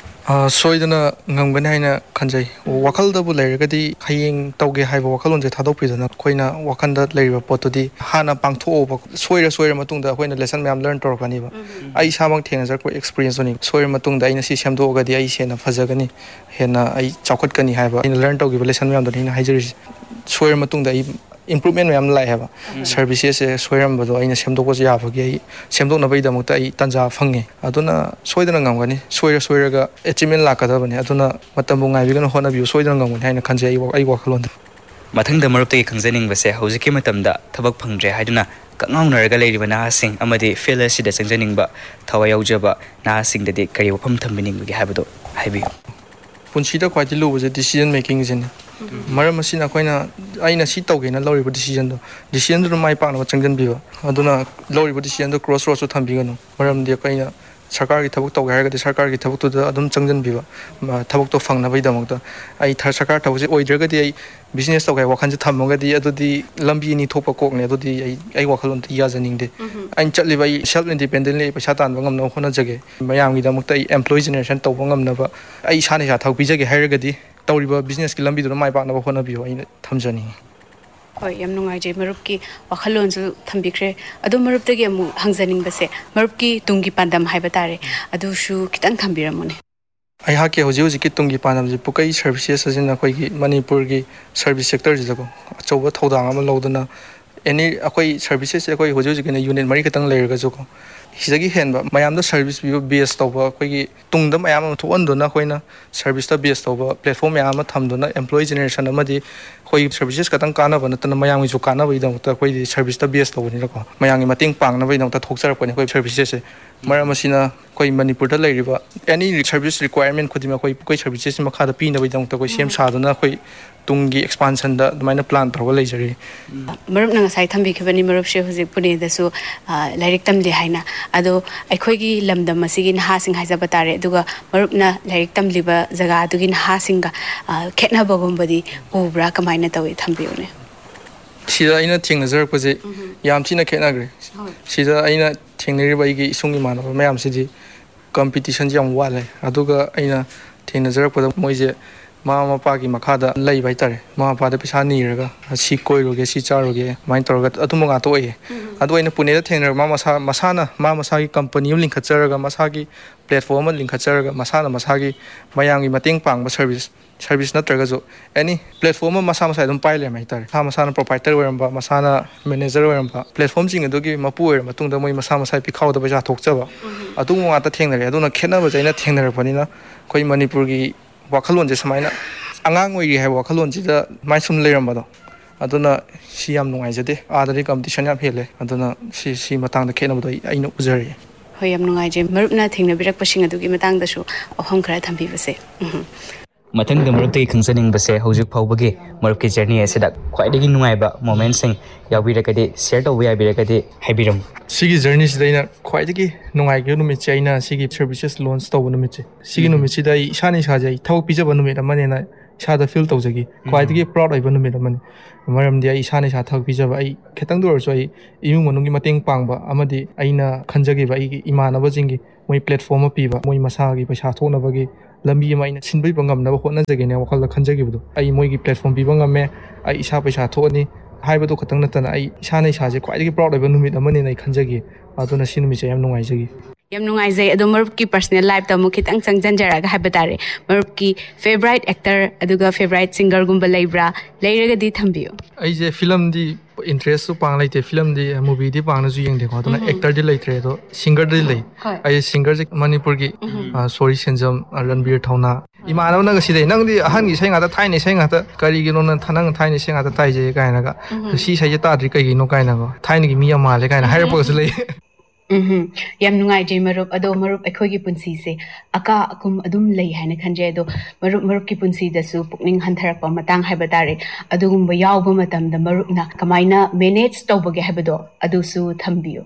ꯁꯣꯏꯗꯅ ꯉꯝꯒꯅꯤ ꯍꯥꯏꯅ ꯈꯟꯖꯩ ꯋꯥꯈꯜꯗꯕꯨ ꯂꯩꯔꯒꯗꯤ ꯍꯌꯦꯡ ꯇꯧꯒꯦ ꯍꯥꯏꯕ ꯋꯥꯈꯜꯂꯣꯟꯁꯦ ꯊꯥꯗꯣꯛꯄꯤꯗꯅ ꯑꯩꯈꯣꯏꯅ ꯋꯥꯈꯜꯗ ꯂꯩꯔꯤꯕ ꯄꯣꯠꯇꯨꯗꯤ ꯍꯥꯟꯅ ꯄꯥꯡꯊꯣꯛꯑꯣꯕ ꯁꯣꯏꯔ ꯃꯇꯨꯡꯗ ꯑꯩꯈꯣꯏꯅ ꯂꯦꯁꯟ ꯃꯌꯥꯝ ꯂꯔꯟ ꯇꯧꯔꯛꯀꯅꯤꯕ ꯑꯩ ꯏꯁꯥꯃꯛ ꯊꯦꯡꯅꯖꯔꯛꯄ ꯑꯦꯛꯁꯄꯤꯔꯤꯌꯦꯟꯁꯇꯨꯅꯤ ꯁꯣꯏꯔ ꯃꯇꯨꯡꯗ ꯑꯩꯅ ꯁꯤ ꯁꯦꯝꯗꯣꯛꯑꯒꯗꯤ ꯑꯩ ꯍꯦꯟꯅ ꯐꯖꯒꯅꯤ ꯍꯦꯟꯅ ꯑꯩ ꯆꯥꯎꯈꯠꯀꯅꯤ ꯍꯥꯏꯕ ꯑꯩꯅ ꯂꯔꯟ ꯇꯧꯈꯤꯕ ꯂꯦꯁꯟ ꯃꯌꯥꯝꯗꯨꯅꯤ ꯑꯩꯅ ꯍꯥꯏꯖꯔꯤꯁꯦ ꯁꯣꯏꯔ ꯃꯇꯨꯡꯗ ꯑꯩ ꯏꯝꯄ꯭ꯔꯨꯚꯃꯦꯟ ꯃꯌꯥꯝ ꯂꯥꯛꯑꯦꯕ ꯁꯔꯚꯤꯁꯦꯁꯁꯦ ꯁꯣꯏꯔꯝꯕꯗꯣ ꯑꯩꯅ ꯁꯦꯝꯗꯣꯛꯄꯁꯨ ꯌꯥꯕꯒꯤ ꯑꯩ ꯁꯦꯝꯗꯣꯛꯅꯕꯒꯤꯗꯃꯛꯇ ꯑꯩ ꯇꯥꯟꯖꯥ ꯐꯪꯉꯦ ꯑꯗꯨꯅ ꯁꯣꯏꯗꯅ ꯉꯝꯒꯅꯤ ꯁꯣꯏꯔꯒ ꯑꯦꯆꯤꯞꯃꯦꯟ ꯂꯥꯛꯀꯗꯕꯅꯤ ꯑꯗꯨꯅ ꯃꯇꯝꯕꯨ ꯉꯥꯏꯕꯤꯒꯅꯨ ꯍꯣꯠꯅꯕꯤꯌꯨ ꯁꯣꯏꯗꯅ ꯉꯝꯒꯅꯤ ꯍꯥꯏꯅ ꯈꯟꯖꯩ ꯑꯩ ꯋꯥꯈꯜꯂꯣꯟꯗ ꯃꯊꯪꯗ ꯃꯔꯨꯞꯇꯒꯤ ꯈꯪꯖꯅꯤꯡꯕꯁꯦ ꯍꯧꯖꯤꯛꯀꯤ ꯃꯇꯝꯗ ꯊꯕꯛ ꯐꯪꯗ꯭ꯔꯦ ꯍꯥꯏꯗꯨꯅ ꯀꯛꯉꯥꯎꯅꯔꯒ ꯂꯩꯔꯤꯕ ꯅꯍꯥꯁꯤꯡ ꯑꯃꯗꯤ ꯐꯤꯜ ꯑꯁꯤꯗ ꯆꯪꯖꯅꯤꯡꯕ ꯊꯋꯥꯏ ꯌꯥꯎꯖꯕ ꯅꯍꯥꯁꯤꯡꯗꯗꯤ ꯀꯔꯤ ꯋꯥꯐꯝ ꯊꯝꯕꯤꯅꯤꯡꯕꯒꯦ ꯍꯥꯏꯕꯗꯣ ꯍꯥꯏꯕꯤꯌꯨ ꯄꯨꯟꯁꯤꯗ ꯈ꯭ꯋꯥꯏꯗꯒꯤ ꯂꯨꯕꯁꯦ ꯗꯤꯁꯤꯖꯟ ꯃꯦꯀꯤꯡꯁꯤꯅꯤ ꯃꯔꯝ ꯑꯁꯤꯅ ꯑꯩꯈꯣꯏꯅ ꯑꯩꯅ ꯁꯤ ꯇꯧꯒꯦꯅ ꯂꯧꯔꯤꯕ ꯗꯤꯁꯤꯖꯟꯗꯨꯗ ꯃꯥꯏ ꯄꯥꯛꯅꯕ ꯆꯪꯖꯟꯕꯤꯕ ꯑꯗꯨꯅ ꯂꯧꯔꯤꯕ ꯗꯤꯁꯤꯖꯟꯗꯨ ꯀ꯭ꯔꯣꯁ ꯔꯣꯗꯁꯨ ꯊꯝꯕꯤꯒꯅꯨ ꯃꯔꯝꯗꯤ ꯑꯩꯈꯣꯏꯅ ꯁꯔꯀꯥꯔꯒꯤ ꯊꯕꯛ ꯇꯧꯒꯦ ꯍꯥꯏꯔꯒꯗꯤ ꯁꯔꯀꯥꯔꯒꯤ ꯊꯕꯛꯇꯨꯗ ꯑꯗꯨꯝ ꯆꯪꯖꯟꯕꯤꯕ ꯊꯕꯛꯇꯣ ꯐꯪꯅꯕꯒꯤꯗꯃꯛꯇ ꯑꯩ ꯁꯔꯀꯥꯔ ꯊꯕꯛꯁꯦ ꯑꯣꯏꯗ꯭ꯔꯒꯗꯤ ꯑꯩ ꯕꯤꯖꯤꯅꯦꯁ ꯇꯧꯒꯦ ꯋꯥꯈꯜꯁꯦ ꯊꯝꯃꯒꯗꯤ ꯑꯗꯨꯗꯤ ꯂꯝꯕꯤ ꯑꯅꯤ ꯊꯣꯛꯄ ꯀꯣꯛꯅꯦ ꯑꯗꯨꯗꯤ ꯑꯩ ꯋꯥꯈꯜꯂꯣꯟꯗ ꯌꯥꯖꯅꯤꯡꯗꯦ ꯑꯩꯅ ꯆꯠꯂꯤꯕ ꯑꯩ ꯁꯦꯜꯐ ꯏꯟꯗꯤꯄꯦꯟꯗꯦꯟꯂꯤ ꯑꯩ ꯄꯩꯁꯥ ꯇꯥꯟꯕ ꯉꯝꯅꯕ ꯍꯣꯠꯅꯖꯒꯦ ꯃꯌꯥꯝꯒꯤꯗꯃꯛꯇ ꯑꯩ ꯑꯦꯝꯄ꯭ꯂꯣꯏ ꯖꯦꯅꯦꯔꯦꯁꯟ ꯇꯧꯕ ꯉꯝꯅꯕ ꯑꯩ ꯏꯁꯥꯅ ꯊꯕꯛ ꯄꯤꯖꯒꯦ ꯍꯥꯏꯔꯒꯗꯤ ꯇꯧꯔꯤꯕ ꯕꯤꯖꯤꯅꯦꯁꯀꯤ ꯂꯝꯕꯤꯗꯨꯗ ꯃꯥꯏ ꯄꯥꯛꯅꯕ ꯍꯣꯠꯅꯕꯤꯌꯨ ꯑꯩꯅ ꯊꯝꯖꯅꯤꯡꯉꯤ ꯍꯣꯏ ꯌꯥꯝ ꯅꯨꯡꯉꯥꯏꯖꯩ ꯃꯔꯨꯞꯀꯤ ꯋꯥꯈꯜꯂꯣꯟꯁꯨ ꯊꯝꯕꯤꯈ꯭ꯔꯦ ꯑꯗꯣ ꯃꯔꯨꯞꯇꯒꯤ ꯑꯃꯨꯛ ꯍꯪꯖꯅꯤꯡꯕꯁꯦ ꯃꯔꯨꯞꯀꯤ ꯇꯨꯡꯒꯤ ꯄꯥꯟꯗꯝ ꯍꯥꯏꯕ ꯇꯥꯔꯦ ꯑꯗꯨꯁꯨ ꯈꯤꯇꯪ ꯊꯝꯕꯤꯔꯝꯃꯨꯅꯦ ꯑꯩꯍꯥꯛꯀꯤ ꯍꯧꯖꯤꯛꯀꯤ ꯇꯨꯡꯒꯤ ꯄꯥꯟꯗꯝꯁꯤ ꯄꯨꯀꯩ ꯁꯔꯚꯤꯁꯦꯁ ꯑꯁꯤꯅ ꯑꯩꯈꯣꯏꯒꯤ ꯃꯅꯤꯄꯨꯔꯒꯤ ꯁꯔꯚꯤꯁ ꯁꯦꯛꯇꯔꯁꯤꯗꯀꯣ ꯑꯆꯧꯕ ꯊꯧꯗꯥꯡ ꯑꯃ ꯂꯧꯗꯨꯅ ꯑꯩꯈꯣꯏ ꯁꯔꯚꯤꯁꯦꯁꯁꯦ ꯑꯩꯈꯣꯏ ꯍꯧꯖꯤꯛꯀꯤꯅ ꯌꯨꯅꯤꯠ 4 ꯈꯛꯇꯪ ꯂꯩꯔꯒꯁꯨꯀꯣ ꯁꯤꯗꯒꯤ ꯍꯦꯟꯕ ꯃꯌꯥꯝꯗ ꯁꯔꯚꯤꯁ ꯄꯤꯕ ꯕꯦꯁ ꯇꯧꯕ ꯑꯩꯈꯣꯏꯒꯤ ꯇꯨꯡꯗ ꯃꯌꯥꯝ ꯑꯃ ꯊꯣꯛꯍꯟꯗꯨꯅ ꯑꯩꯈꯣꯏꯅ ꯁꯔꯚꯤꯁꯇ ꯕꯦꯁ ꯇꯧꯕ ꯄ꯭ꯂꯦꯠꯐꯣꯝ ꯃꯌꯥꯝ ꯑꯃ ꯊꯝꯗꯨꯅ ꯑꯦꯝꯄ꯭ꯂꯣꯏ ꯖꯦꯅꯦꯔꯦꯁꯟ ꯑꯃꯗꯤ ꯑꯩꯈꯣꯏ ꯁꯔꯚꯤꯁꯦꯁ ꯈꯛꯇꯪ ꯀꯥꯟꯅꯕ ꯅꯠꯇꯅ ꯃꯌꯥꯝꯒꯤꯁꯨ ꯀꯥꯟꯅꯕꯒꯤꯗꯃꯛꯇ ꯑꯩꯈꯣꯏꯗꯤ ꯁꯔꯚꯤꯁꯇ ꯕꯦꯁ ꯇꯧꯕꯅꯤꯅꯀꯣ ꯃꯌꯥꯝꯒꯤ ꯃꯇꯦꯡ ꯄꯥꯡꯅꯕꯒꯤꯗꯃꯛꯇ ꯊꯣꯛꯆꯔꯛꯄꯅꯤ ꯑꯩꯈꯣꯏ ꯁꯔꯚꯤꯁꯦꯁꯁꯦ ꯃꯔꯝ ꯑꯁꯤꯅ ꯑꯩꯈꯣꯏ ꯃꯅꯤꯄꯨꯔꯗ ꯂꯩꯔꯤꯕ ꯑꯦꯅꯤ ꯁꯔꯚꯤꯁ ꯔꯤꯀ꯭ꯋꯥꯏꯔꯃꯦꯟ ꯈꯨꯗꯤꯡꯃꯛ ꯑꯩꯈꯣꯏ ꯄꯨꯀꯩ ꯁꯔꯚꯤꯁꯦꯁꯀꯤ ꯃꯈꯥꯗ ꯄꯤꯅꯕꯒꯤꯗꯃꯛꯇ ꯑꯩꯈꯣꯏ ꯁꯦꯝ ꯁꯥꯗꯨꯅ ꯑꯩꯈꯣꯏ ꯇꯨꯡꯒꯤ ꯑꯦꯛꯁꯄꯥꯟꯁꯟꯗ ꯑꯗꯨꯃꯥꯏꯅ ꯄ꯭ꯂꯥꯟ ꯇꯧꯔꯒ ꯂꯩꯖꯔꯤ ꯃꯔꯨꯞꯅ ꯉꯁꯥꯏ ꯊꯝꯕꯤꯈꯤꯕꯅꯤ ꯃꯔꯨꯞꯁꯦ ꯍꯧꯖꯤꯛ ꯄꯨꯅꯦꯗꯁꯨ ꯂꯥꯏꯔꯤꯛ ꯇꯝꯂꯤ ꯍꯥꯏꯅ ꯑꯗꯣ ꯑꯩꯈꯣꯏꯒꯤ ꯂꯝꯗꯝ ꯑꯁꯤꯒꯤ ꯅꯍꯥꯁꯤꯡ ꯍꯥꯏꯖꯕ ꯇꯥꯔꯦ ꯑꯗꯨꯒ ꯃꯔꯨꯞꯅ ꯂꯥꯏꯔꯤꯛ ꯇꯝꯂꯤꯕ ꯖꯒꯥ ꯑꯗꯨꯒꯤ ꯅꯍꯥꯁꯤꯡꯒ ꯈꯦꯠꯅꯕꯒꯨꯝꯕꯗꯤ ꯎꯕ꯭ꯔꯥ ꯀꯃꯥꯏꯅ ꯇꯧꯏ ꯊꯝꯕꯤꯌꯨꯅꯦ ꯁꯤꯗ ꯑꯩꯅ ꯊꯦꯡꯅꯖꯔꯛꯄꯁꯦ ꯌꯥꯝ ꯊꯤꯅ ꯈꯦꯠꯅꯈ꯭ꯔꯦ ꯁꯤꯗ ꯑꯩꯅ ꯊꯦꯡꯅꯔꯤꯕ ꯑꯩꯒꯤ ꯏꯁꯨꯡ ꯏꯃꯥꯟꯅꯕ ꯃꯌꯥꯝꯁꯤꯗꯤ ꯀꯝꯄꯤꯇꯤꯁꯟꯁꯤ ꯌꯥꯝ ꯋꯥꯠꯂꯦ ꯑꯗꯨꯒ ꯑꯩꯅ ꯊꯦꯡꯅꯖꯔꯛꯄꯗ ꯃꯣꯏꯁꯦ ꯃꯃꯥ ꯃꯄꯥꯒꯤ ꯃꯈꯥꯗ ꯂꯩꯕ ꯍꯥꯏꯇꯥꯔꯦ ꯃꯃꯥ ꯃꯄꯥꯗ ꯄꯩꯁꯥ ꯅꯤꯔꯒ ꯁꯤ ꯀꯣꯏꯔꯨꯒꯦ ꯁꯤ ꯆꯥꯔꯨꯒꯦ ꯑꯗꯨꯃꯥꯏꯅ ꯇꯧꯔꯒ ꯑꯗꯨꯝꯕ ꯉꯥꯛꯇ ꯑꯣꯏꯌꯦ ꯑꯗꯣ ꯑꯩꯅ ꯄꯨꯅꯦꯗ ꯊꯦꯡꯅꯔꯒ ꯃꯁꯥꯒꯤ ꯀꯝꯄꯅꯤ ꯑꯃ ꯂꯤꯡꯈꯠꯆꯔꯒ ꯃꯁꯥꯒꯤ ꯄ꯭ꯂꯦꯠꯐꯣꯝ ꯑꯃ ꯂꯤꯡꯈꯠꯆꯔꯒ ꯃꯁꯥꯒꯤ ꯃꯌꯥꯝꯒꯤ ꯃꯇꯦꯡ ꯄꯥꯡꯕ ꯁꯔꯚꯤꯁ ꯅꯠꯇ꯭ꯔꯒꯁꯨ ꯑꯦꯅꯤ ꯄ꯭ꯂꯦꯠꯐꯣꯝ ꯑꯃ ꯃꯁꯥ ꯑꯗꯨꯝ ꯄꯥꯏ ꯂꯩꯔꯝꯃꯦ ꯍꯥꯏꯇꯥꯔꯦ ꯃꯁꯥꯅ ꯄ꯭ꯔꯣꯄꯥꯏꯇꯔ ꯑꯣꯏꯔꯝꯕ ꯃꯁꯥꯅ ꯃꯦꯅꯦꯖꯔ ꯑꯣꯏꯔꯝꯕ ꯄ꯭ꯂꯦꯠꯐꯣꯝꯁꯤꯡ ꯑꯗꯨꯒꯤ ꯃꯄꯨ ꯑꯣꯏꯔ ꯃꯇꯨꯡꯗ ꯃꯣꯏ ꯃꯁꯥꯒꯤ ꯄꯤꯈꯥꯎꯗ ꯄꯩꯁꯥ ꯊꯣꯛꯆꯕ ꯑꯗꯨꯒꯨꯝꯕ ꯉꯥꯛꯇ ꯊꯦꯡꯅꯔꯦ ꯑꯗꯨꯅ ꯈꯦꯠꯅꯕꯁꯦ ꯑꯩꯅ ꯊꯦꯡꯅꯔꯛꯄꯅꯤꯅ ꯑꯩꯈꯣꯏ ꯃꯅꯤꯄꯨꯔꯒꯤ ꯋꯥꯈꯜꯂꯣꯟꯁꯦ ꯁꯨꯃꯥꯏꯅ ꯑꯉꯥꯡ ꯑꯣꯏꯔꯤ ꯍꯥꯏꯕ ꯋꯥꯈꯜꯂꯣꯟꯁꯤꯗ ꯁꯨꯃꯥꯏꯅ ꯁꯨꯝ ꯂꯩꯔꯝꯕꯗꯣ ꯑꯗꯨꯅ ꯁꯤ ꯌꯥꯝ ꯅꯨꯡꯉꯥꯏꯖꯗꯦ ꯑꯥꯗꯗꯤ ꯀꯝꯄꯤꯇꯤꯁꯟ ꯌꯥꯝ ꯍꯦꯜꯂꯦ ꯑꯗꯨꯅ ꯁꯤ ꯃꯇꯥꯡꯗ ꯈꯦꯠꯅꯕꯗꯣ ꯑꯩꯅ ꯎꯖꯔꯤ ꯍꯣꯏ ꯌꯥꯝ ꯅꯨꯡꯉꯥꯏꯖꯩ ꯃꯔꯨꯞꯅ ꯊꯦꯡꯅꯕꯤꯔꯛꯄꯁꯤꯡ ꯑꯗꯨꯒꯤ ꯃꯇꯥꯡꯗꯁꯨ ꯋꯥꯐꯝ ꯈꯔ ꯊꯝꯕꯤꯕꯁꯦ ꯃꯊꯪꯗ ꯃꯔꯨꯞꯇꯒꯤ ꯈꯪꯖꯅꯤꯡꯕꯁꯦ ꯍꯧꯖꯤꯛ ꯐꯥꯎꯕꯒꯤ ꯃꯔꯨꯞꯀꯤ ꯖꯔꯅꯤ ꯑꯁꯤꯗ ꯈ꯭ꯋꯥꯏꯗꯒꯤ ꯅꯨꯡꯉꯥꯏꯕ ꯃꯣꯃꯦꯟꯠꯁꯤꯡ ꯌꯥꯎꯕꯤꯔꯒꯗꯤ ꯁꯦꯌꯔ ꯇꯧꯕ ꯌꯥꯕꯤꯔꯒꯗꯤ ꯍꯥꯏꯕꯤꯔꯝꯃꯨ ꯁꯤꯒꯤ ꯖꯔꯅꯤꯁꯤꯗ ꯑꯩꯅ ꯈ꯭ꯋꯥꯏꯗꯒꯤ ꯅꯨꯡꯉꯥꯏꯈꯤꯕ ꯅꯨꯃꯤꯠꯁꯦ ꯑꯩꯅ ꯁꯤꯒꯤ ꯁꯔꯚꯤꯁꯦꯁ ꯂꯣꯟꯆ ꯇꯧꯕ ꯅꯨꯃꯤꯠꯁꯦ ꯁꯤꯒꯤ ꯅꯨꯃꯤꯠꯁꯤꯗ ꯑꯩ ꯏꯁꯥꯅ ꯏꯁꯥꯁꯦ ꯑꯩ ꯊꯕꯛ ꯄꯤꯖꯕ ꯅꯨꯃꯤꯠ ꯑꯃꯅꯦꯅ ꯏꯁꯥꯗ ꯐꯤꯜ ꯇꯧꯖꯈꯤ ꯈ꯭ꯋꯥꯏꯗꯒꯤ ꯄ꯭ꯔꯥꯎꯗ ꯑꯣꯏꯕ ꯅꯨꯃꯤꯠ ꯑꯃꯅꯤ ꯃꯔꯝꯗꯤ ꯑꯩ ꯏꯁꯥꯅ ꯏꯁꯥ ꯊꯕꯛ ꯄꯤꯖꯕ ꯑꯩ ꯈꯤꯇꯪꯗ ꯑꯣꯏꯔꯁꯨ ꯑꯩ ꯏꯃꯨꯡ ꯃꯅꯨꯡꯒꯤ ꯃꯇꯦꯡ ꯄꯥꯡꯕ ꯑꯃꯗꯤ ꯑꯩꯅ ꯈꯟꯖꯈꯤꯕ ꯑꯩꯒꯤ ꯏꯃꯥꯟꯅꯕꯁꯤꯡꯒꯤ ꯃꯣꯏ ꯄ꯭ꯂꯦꯠꯐꯣꯝ ꯑꯃ ꯄꯤꯕ ꯃꯣꯏ ꯃꯁꯥꯒꯤ ꯄꯩꯁꯥ ꯊꯣꯛꯅꯕꯒꯤ ꯂꯝꯕꯤ ꯑꯃ ꯑꯩꯅ ꯁꯤꯟꯕꯤꯕ ꯉꯝꯅꯕ ꯍꯣꯠꯅꯖꯒꯦꯅꯦ ꯋꯥꯈꯜꯗ ꯈꯟꯖꯈꯤꯕꯗꯣ ꯑꯩ ꯃꯣꯏꯒꯤ ꯄ꯭ꯂꯦꯠꯐꯣꯝ ꯄꯤꯕ ꯉꯝꯃꯦ ꯑꯩ ꯏꯁꯥ ꯄꯩꯁꯥ ꯊꯣꯛꯑꯅꯤ ꯍꯥꯏꯕꯗꯣ ꯈꯛꯇꯪ ꯅꯠꯇꯅ ꯑꯩ ꯏꯁꯥꯅ ꯏꯁꯥꯁꯦ ꯈ꯭ꯋꯥꯏꯗꯒꯤ ꯄ꯭ꯔꯥꯎꯗ ꯑꯣꯏꯕ ꯅꯨꯃꯤꯠ ꯑꯃꯅꯦꯅ ꯑꯩ ꯈꯟꯖꯈꯤ ꯑꯗꯨꯅ ꯁꯤ ꯅꯨꯃꯤꯠꯁꯦ ꯌꯥꯝ ꯅꯨꯡꯉꯥꯏꯖꯈꯤ ꯌꯥꯝ ꯅꯨꯡꯉꯥꯏꯖꯩ ꯑꯗꯣ ꯃꯔꯨꯞꯀꯤ ꯄꯔꯁꯣꯅꯦꯜ ꯂꯥꯏꯐꯇ ꯑꯃꯨꯛ ꯈꯤꯇꯪ ꯆꯪꯖꯟꯖꯔꯒ ꯍꯥꯏꯕ ꯇꯥꯔꯦ ꯃꯔꯨꯞꯀꯤ ꯐꯦꯚꯣꯔꯥꯏꯠ ꯑꯦꯛꯇꯔ ꯑꯗꯨꯒ ꯐꯦꯚꯣꯔꯥꯏꯠ ꯁꯤꯡꯒꯔꯒꯨꯝꯕ ꯂꯩꯕ꯭ꯔꯥ ꯂꯩꯔꯒꯗꯤ ꯊꯝꯕꯤꯌꯨ ꯑꯩꯁꯦ ꯐꯤꯂꯝꯗꯤ ꯏꯟꯇꯔꯦꯁꯁꯨ ꯄꯥꯡ ꯂꯩꯇꯦ ꯐꯤꯂꯝꯗꯤ ꯃꯨꯚꯤꯗꯤ ꯄꯥꯡꯅꯁꯨ ꯌꯦꯡꯗꯦꯀꯣ ꯑꯗꯨꯅ ꯑꯦꯛꯇꯔꯗꯤ ꯂꯩꯇ꯭ꯔꯦ ꯑꯗꯣ ꯁꯤꯡꯒꯔꯗꯤ ꯂꯩ ꯑꯩ ꯁꯤꯡꯒꯔꯁꯦ ꯃꯅꯤꯄꯨꯔꯒꯤ ꯁꯣꯔꯤ ꯁꯦꯟꯖꯝ ꯔꯟꯕꯤꯔ ꯊꯧꯅꯥ ꯏꯃꯥꯟꯅꯕꯅꯒ ꯁꯤꯗꯩ ꯅꯪꯗꯤ ꯑꯍꯟꯒꯤ ꯏꯁꯩ ꯉꯥꯛꯇ ꯊꯥꯏꯅ ꯏꯁꯩ ꯉꯥꯛꯇ ꯀꯔꯤꯒꯤꯅꯣ ꯅꯪ ꯊꯥꯏꯅ ꯏꯁꯩ ꯉꯥꯛꯇ ꯇꯥꯏꯖꯦ ꯀꯥꯏꯅꯒ ꯁꯤ ꯏꯁꯩꯁꯦ ꯇꯥꯗ꯭ꯔꯤ ꯀꯩꯒꯤꯅꯣ ꯀꯥꯏꯅꯒ ꯊꯥꯏꯅꯒꯤ ꯃꯤ ꯌꯥꯝ ꯃꯥꯜꯂꯦ ꯀꯥꯏꯅ ꯍꯥꯏꯔꯛꯄꯒꯁꯨ ꯂꯩ ꯌꯥꯝ ꯅꯨꯡꯉꯥꯏꯖꯩ ꯃꯔꯨꯞ ꯑꯗꯣ ꯃꯔꯨꯞ ꯑꯩꯈꯣꯏꯒꯤ ꯄꯨꯟꯁꯤꯁꯦ ꯑꯀꯥ ꯑꯀꯨꯝ ꯑꯗꯨꯝ ꯂꯩ ꯍꯥꯏꯅ ꯈꯟꯖꯩ ꯑꯗꯣ ꯃꯔꯨꯞꯀꯤ ꯄꯨꯟꯁꯤꯗꯁꯨ ꯄꯨꯛꯅꯤꯡ ꯍꯟꯊꯔꯛꯄ ꯃꯇꯥꯡ ꯍꯥꯏꯕ ꯇꯥꯔꯦ ꯑꯗꯨꯒꯨꯝꯕ ꯌꯥꯎꯕ ꯃꯇꯝꯗ ꯃꯔꯨꯞꯅ ꯀꯃꯥꯏꯅ ꯃꯦꯅꯦꯖ ꯇꯧꯕꯒꯦ ꯍꯥꯏꯕꯗꯣ ꯑꯗꯨꯁꯨ ꯊꯝꯕꯤꯌꯨ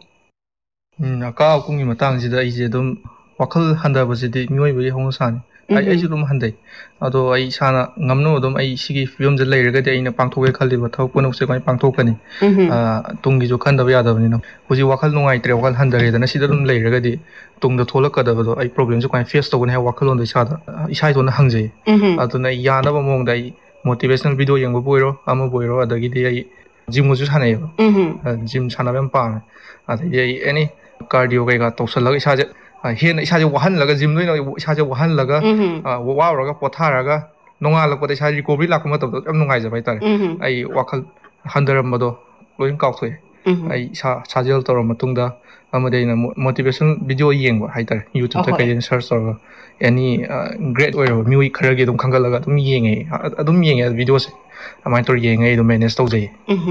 ꯑꯀꯥ ꯑꯀꯨꯝꯒꯤ ꯃꯇꯥꯡꯁꯤꯗ ꯑꯩꯁꯦ ꯑꯗꯨꯝ ꯋꯥꯈꯜ ꯍꯟꯊꯕꯁꯤꯗꯤ ꯃꯤꯑꯣꯏꯕꯒꯤ ꯍꯧꯅꯁꯥꯅꯤ ꯑꯩꯁꯨ ꯑꯗꯨꯝ ꯍꯟꯊꯩ ꯑꯗꯣ ꯑꯩ ꯏꯁꯥꯅ ꯉꯝꯅꯕ ꯑꯗꯨꯝ ꯑꯩ ꯁꯤꯒꯤ ꯐꯤꯕꯝꯁꯦ ꯂꯩꯔꯒꯗꯤ ꯑꯩꯅ ꯄꯥꯡꯊꯣꯛꯒꯦ ꯈꯜꯂꯤꯕ ꯊꯕꯛ ꯄꯨꯝꯅꯃꯛꯁꯦ ꯀꯃꯥꯏꯅ ꯄꯥꯡꯊꯣꯛꯀꯅꯤ ꯇꯨꯡꯒꯤꯁꯨ ꯈꯟꯗꯕ ꯌꯥꯗꯕꯅꯤꯅ ꯍꯧꯖꯤꯛ ꯋꯥꯈꯜ ꯅꯨꯡꯉꯥꯏꯇ꯭ꯔꯦ ꯋꯥꯈꯜ ꯍꯟꯊꯔꯦꯗꯅ ꯁꯤꯗ ꯑꯗꯨꯝ ꯂꯩꯔꯒꯗꯤ ꯇꯨꯡꯗ ꯊꯣꯛꯂꯛꯀꯗꯕꯗꯣ ꯑꯩ ꯄ꯭ꯔꯣꯕ꯭ꯂꯦꯝꯁꯦ ꯀꯃꯥꯏꯅ ꯐꯦꯁ ꯇꯧꯒꯅꯤ ꯍꯥꯏꯕ ꯋꯥꯈꯜꯂꯣꯟꯗꯣ ꯏꯁꯥ ꯏꯇꯣꯟꯗ ꯍꯪꯖꯩ ꯑꯗꯨꯅ ꯑꯩ ꯌꯥꯅꯕ ꯃꯑꯣꯡꯗ ꯑꯩ ꯃꯣꯇꯤꯚꯦꯁꯅꯦꯜ ꯚꯤꯗꯤꯑꯣ ꯌꯦꯡꯕꯕꯨ ꯑꯣꯏꯔꯣ ꯑꯃꯕꯨ ꯑꯣꯏꯔꯣ ꯑꯗꯒꯤꯗꯤ ꯑꯩ ꯖꯤꯝꯒꯁꯨ ꯁꯥꯟꯅꯩꯌꯦꯕ ꯖꯤꯝ ꯁꯥꯟꯅꯕ ꯌꯥꯝ ꯄꯥꯝꯃꯦ ꯑꯗꯩꯗꯤ ꯑꯩ ꯑꯦꯅꯤ ꯀꯥꯔꯗꯤꯑꯣ ꯀꯩꯀꯥ ꯇꯧꯁꯜꯂꯒ ꯏꯁꯥꯁꯦ ꯍꯦꯟꯅ ꯏꯁꯥꯁꯦ ꯋꯥꯍꯜꯂꯒ ꯖꯤꯝꯗ ꯑꯣꯏꯅ ꯏꯁꯥꯁꯦ ꯋꯥꯍꯜꯂꯒ ꯋꯥꯔꯨꯔꯒ ꯄꯣꯊꯥꯔꯒ ꯅꯣꯡꯉꯥꯜꯂꯛꯄꯗ ꯏꯁꯥ ꯔꯤꯀꯣꯕꯔꯤ ꯂꯥꯛꯄ ꯃꯇꯝꯗ ꯌꯥꯝ ꯅꯨꯡꯉꯥꯏꯖꯕ ꯍꯥꯏꯇꯥꯔꯦ ꯑꯩ ꯋꯥꯈꯜ ꯍꯟꯊꯔꯝꯕꯗꯣ ꯂꯣꯏꯅ ꯀꯥꯎꯊꯣꯛꯑꯦ ꯑꯩ ꯏꯁꯥ ꯁꯥꯖꯦꯜ ꯇꯧꯔ ꯃꯇꯨꯡꯗ ꯑꯃꯗꯤ ꯑꯩꯅ ꯃꯣꯇꯤꯚꯦꯁꯅꯦꯜ ꯚꯤꯗꯤꯑꯣ ꯌꯦꯡꯕ ꯍꯥꯏꯇꯥꯔꯦ ꯌꯨꯇ꯭ꯌꯨꯕꯇ ꯀꯩꯗꯩꯅ ꯁꯔꯆ ꯇꯧꯔꯒ ꯑꯦꯅꯤ ꯒ꯭ꯔꯦꯠ ꯑꯣꯏꯔꯕ ꯃꯤꯑꯣꯏ ꯈꯔꯒꯤ ꯑꯗꯨꯝ ꯈꯟꯒꯠꯂꯒ ꯑꯗꯨꯝ ꯌꯦꯡꯉꯦ ꯚꯤꯗꯤꯑꯣꯁꯦ ꯑꯗꯨꯃꯥꯏꯅ ꯇꯧꯔ ꯌꯦꯡꯉꯦ ꯑꯩ ꯑꯗꯨꯝ ꯃꯦꯅꯦꯖ ꯇꯧꯖꯩꯌꯦ